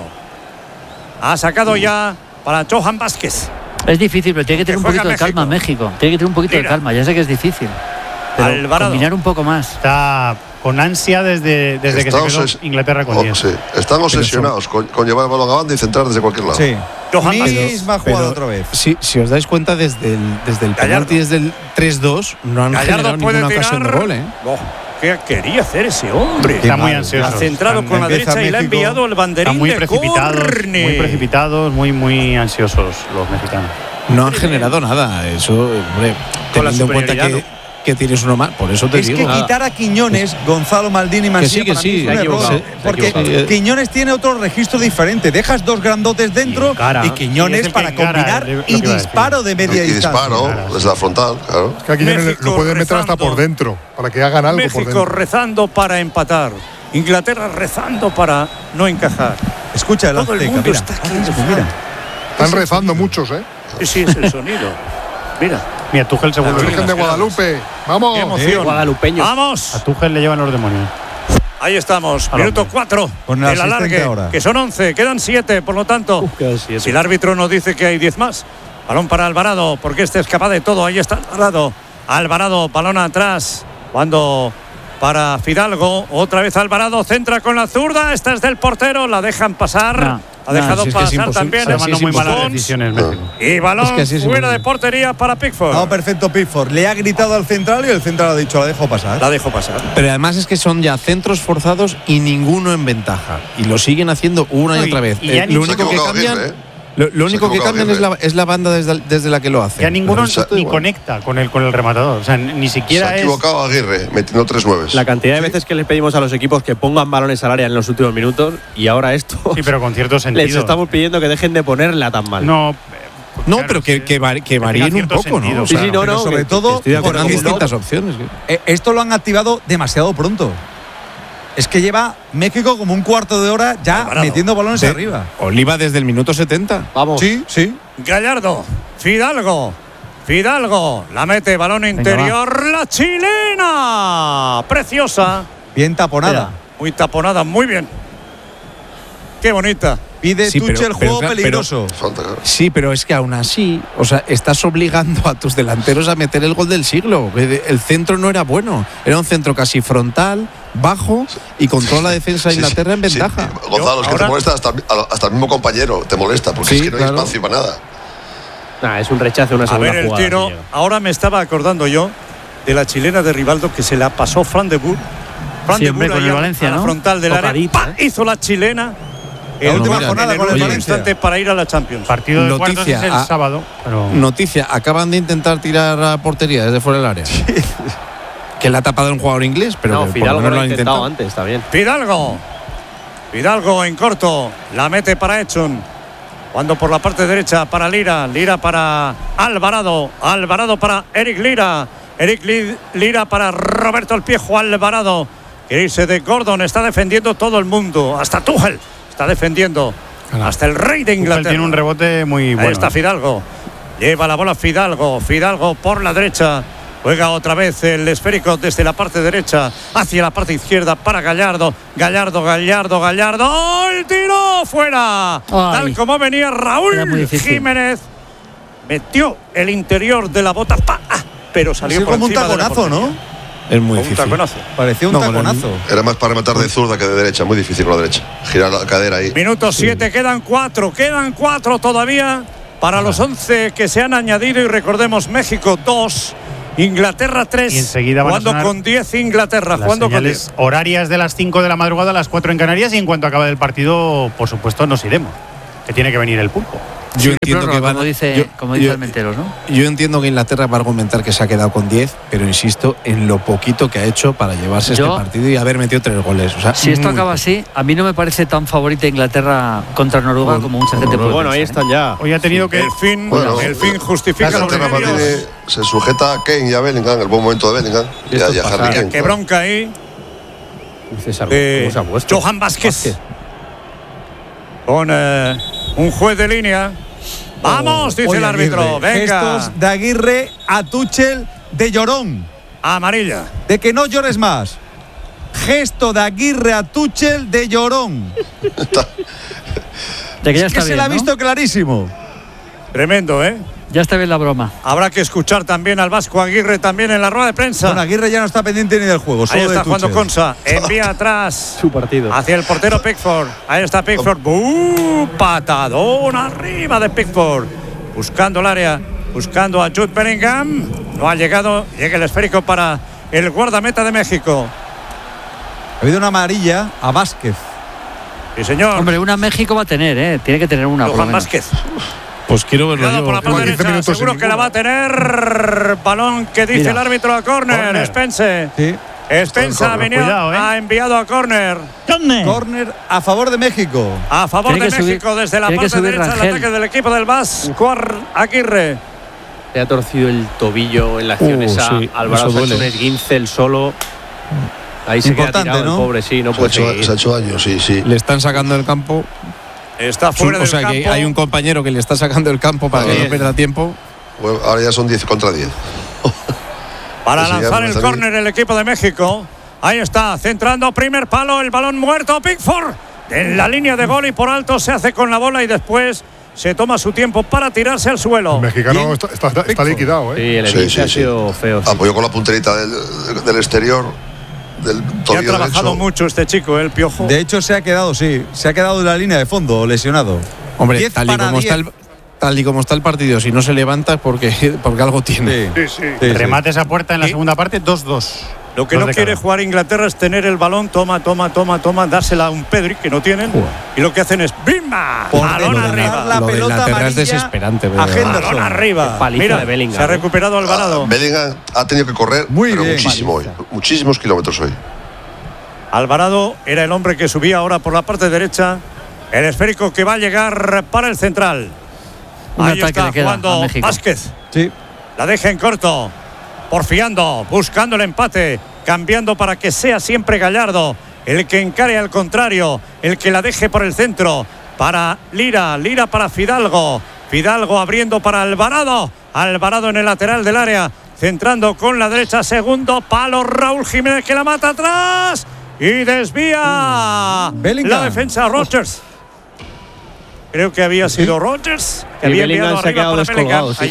Ha sacado uh. ya para Johan Vázquez. Es difícil, pero tiene que tener un poquito México. de calma México. Tiene que tener un poquito Mira. de calma. Ya sé que es difícil. Pero Alvarado. combinar un poco más. Está con ansia desde, desde que se quedó es, Inglaterra con oh, diez. Sí. Están obsesionados con, con llevar el balón a banda y centrar desde cualquier lado. Sí. Johan Misma jugada otra vez. Si, si os dais cuenta, desde el, desde el penalti, desde el tres dos, no han Gallardo generado ninguna tirar. ocasión de gol, ¿eh? Oh, ¿qué quería hacer ese hombre? Está muy ansioso. Ha centrado con la derecha México. Y le ha enviado el banderín Están muy de precipitados, córner. muy precipitados, muy, muy ansiosos los mexicanos. No han generado nada. Eso, hombre, teniendo en cuenta que, que tienes uno más. Por eso te es digo. Es que nada. quitar a Quiñones, Gonzalo Maldini Mancilla, que sí, que sí. para mí es un error, Sí, porque sí. Quiñones tiene otro registro diferente. Dejas dos grandotes dentro y, cara, y Quiñones y para combinar cara, y disparo de media y distancia. Y disparo desde la frontal, claro. Es que a Quiñones México lo pueden meter hasta por dentro, para que hagan algo México por dentro. rezando para empatar. Inglaterra rezando para no encajar. Escucha el Todo el mundo mira, está aquí. mira. Están rezando muchos, ¿eh? Sí, sí, es el sonido. Mira. Mira, Tuchel se vuelve. La Virgen de Guadalupe. Vamos. Qué emoción. Guadalupeños. Vamos. A Tuchel le llevan los demonios. Ahí estamos. Minuto cuatro. Con el alargue. Ahora. Que son once. Quedan siete. Por lo tanto, Uf, si el árbitro nos dice que hay diez más. Balón para Alvarado. Porque este es capaz de todo. Ahí está Alvarado. Alvarado. Balón atrás. Cuando para Fidalgo. Otra vez Alvarado. Centra con la zurda. Esta es del portero. La dejan pasar. No. Ha dejado no, si pasar es que es también. Está tomando muy malas decisiones, México. Y balón es que así fuera de portería para Pickford. No, perfecto, Pickford. Le ha gritado al central y el central ha dicho, la dejo pasar. La dejo pasar. Pero además es que son ya centros forzados y ninguno en ventaja. Y lo siguen haciendo una y, y otra vez. Y eh, lo único que cambian. Aguirre, ¿eh? Lo, lo único que cambian es la, es la banda desde, desde la que lo hace. Ya ninguno ni conecta con el, con el rematador. O sea, ni siquiera Se ha es. equivocado Aguirre, metiendo tres nueves. La cantidad de veces que les pedimos a los equipos que pongan balones al área en los últimos minutos y ahora esto. Sí, pero con cierto sentido. Les estamos pidiendo que dejen de ponerla tan mal. No. No, claro, pero que, que, var, que varíen un poco, sentido, ¿no? O sea, sí, sí, no, no. Sobre todo, con distintas opciones. Eh, esto lo han activado demasiado pronto. Es que lleva México como un cuarto de hora ya Alvarado. metiendo balones de, arriba. Oliva desde el minuto setenta. Vamos. Sí, sí. Gallardo, Fidalgo, Fidalgo, la mete, balón Venga, interior, va. La chilena. Preciosa. Bien taponada. Mira, muy taponada, muy bien. Qué bonita. Pide sí, Tuchel el juego pero, peligroso. Pero, sí, pero es que aún así, o sea, estás obligando a tus delanteros a meter el gol del siglo. El centro no era bueno, era un centro casi frontal, bajo y con toda la defensa de sí, Inglaterra sí, en ventaja. Sí. Gonzalo, es que ahora... te molesta hasta, hasta el mismo compañero, te molesta, porque sí, es que no claro. hay espacio para nada. Nah, es un rechazo, una segunda A ver, el jugada, tiro, señor. Ahora me estaba acordando yo de la chilena de Rivaldo que se la pasó Fran de Boer. Fran sí, de Boer con el Valencia, a la ¿no? frontal del área, ¿eh? Hizo la chilena. La el última jornada con el Valencia. Instante para ir a la Champions. Partido de noticia, cuartos es el a, sábado. Pero... Noticia, acaban de intentar tirar a portería desde fuera del área. Sí. Que la ha tapado un jugador inglés, pero no, que Fidalgo por lo lo ha intentado, intentado antes, está bien. Fidalgo. Fidalgo en corto, la mete para Edson. Cuando por la parte derecha para Lira, Lira para Alvarado, Alvarado para Eric Lira, Eric Lira para Roberto El Piejo Alvarado. Quiere irse de Gordon, está defendiendo todo el mundo, hasta Tuchel. Está defendiendo Caramba. Hasta el rey de Inglaterra. Tuchel tiene un rebote muy bueno. Ahí está Fidalgo. Lleva la bola Fidalgo. Fidalgo por la derecha. Juega otra vez el esférico desde la parte derecha hacia la parte izquierda para Gallardo. Gallardo, Gallardo, Gallardo. ¡Oh, el tiro! ¡Fuera! Ay, tal como venía Raúl Jiménez. Metió el interior de la bota, ¡pa! Pero salió por como un encima taconazo, ¿no? Es muy un difícil. Taconazo. Parecía un no, taconazo. Era más para rematar de zurda que de derecha. Muy difícil con la derecha. Girar la cadera ahí. Minuto siete, sí. quedan cuatro. Quedan cuatro todavía para los once que se han añadido. Y recordemos, México dos, Inglaterra tres. Y enseguida van jugando a con diez Inglaterra. Las jugando con diez. Horarias de las cinco de la madrugada a las cuatro en Canarias. Y en cuanto acabe el partido, por supuesto, nos iremos. Que tiene que venir el pulpo. Yo sí, entiendo que van, como dice, yo, como dice yo, Almenteros, ¿no? Yo entiendo que Inglaterra va a argumentar que se ha quedado con diez, pero insisto en lo poquito que ha hecho para llevarse yo, este partido y haber metido tres goles. O sea, si esto acaba así, a mí no me parece tan favorita Inglaterra contra Noruega bueno, como mucha gente puede Bueno, ahí están ya. Hoy ha tenido que el fin, bueno, el fin justifica los medios. Se sujeta a Kane y a Bellingham, el buen momento de Bellingham. Y a, y a Harry Kane. Qué bronca ahí. César, eh, Johan Vázquez. Vázquez. Con eh, un juez de línea. Vamos, dice Oye, el árbitro. Aguirre. Venga. Gestos de Aguirre a Tuchel de llorón. Amarilla. De que no llores más. Gesto de Aguirre a Tuchel de llorón. de que ya es está que bien, se la ha ¿no? visto clarísimo. Tremendo, ¿eh? Ya está bien la broma. Habrá que escuchar también al Vasco Aguirre también en la rueda de prensa. Bueno, Aguirre ya no está pendiente ni del juego. Solo Ahí está de jugando Consa. Envía atrás. Su partido. Hacia el portero Pickford. Ahí está Pickford. ¡Uh! Patadón arriba de Pickford. Buscando el área. Buscando a Jude Bellingham. No ha llegado. Llega el esférico para el guardameta de México. Ha habido una amarilla a Vázquez. Sí, señor. Hombre, una México va a tener, ¿eh? Tiene que tener una. Juan Vázquez. Pues quiero verlo yo. Por la parte derecha, seguro que la va a tener. Balón que dice Mira. el árbitro a córner. Spence. Sí. Spence ha, venido, Cuidado, ¿eh? ha enviado a córner. Córner a favor de México. A favor tiene de México subir, desde la parte derecha del ataque del equipo del Vasco Aguirre. Se ha torcido el tobillo en la acción uh, esa. Sí, Alvarado se ha hecho un esguince el solo. Ahí se queda tirado, ¿no? El pobre, sí, no se puede ha hecho, seguir. Se ha hecho daño, sí, sí. Le están sacando del campo. Está fuera o del sea, campo. Que hay un compañero que le está sacando del campo para que no pierda tiempo. Bueno, ahora ya son diez contra diez. Para lanzar el córner el equipo de México. Ahí está, centrando, primer palo, el balón muerto, Pickford en la línea de gol y por alto se hace con la bola y después se toma su tiempo para tirarse al suelo. El mexicano está, está, está liquidado, ¿eh? Sí, el sí, sí, ha sido sí. feo. Sí. Apoyó con la punterita del, del exterior. Del y ha trabajado derecho. mucho este chico, el Piojo. De hecho, se ha quedado, sí, se ha quedado en la línea de fondo, lesionado. Hombre, tal y, como está el, tal y como está el partido, si no se levanta es porque, porque algo tiene. Sí, sí, sí. Remate esa puerta en la segunda parte, dos dos. Lo que no quiere cada. jugar Inglaterra es tener el balón, toma, toma, toma, toma, dársela a un Pedri, que no tienen. Uh. Y lo que hacen es ¡bimba! Balón arriba. La lo pelota de Inglaterra es desesperante. A Balón arriba. Mira, de Bellingham, se ha recuperado Alvarado. Ah, Bellingham ha tenido que correr Muy pero bien. muchísimo hoy. Muchísimos kilómetros hoy. Alvarado era el hombre que subía ahora por la parte derecha. El esférico que va a llegar para el central. Un Ahí está jugando Vázquez. Sí. La deja en corto. Porfiando, buscando el empate. Cambiando para que sea siempre Gallardo el que encare al contrario. El que la deje por el centro. Para Lira. Lira para Fidalgo. Fidalgo abriendo para Alvarado. Alvarado en el lateral del área. Centrando con la derecha. Segundo palo. Raúl Jiménez que la mata atrás. Y desvía uh, la defensa Rodgers. Creo que había sido ¿Sí? Rodgers que y había Bellingham enviado se ha arriba quedado para descolgado. Bellingham. Sí.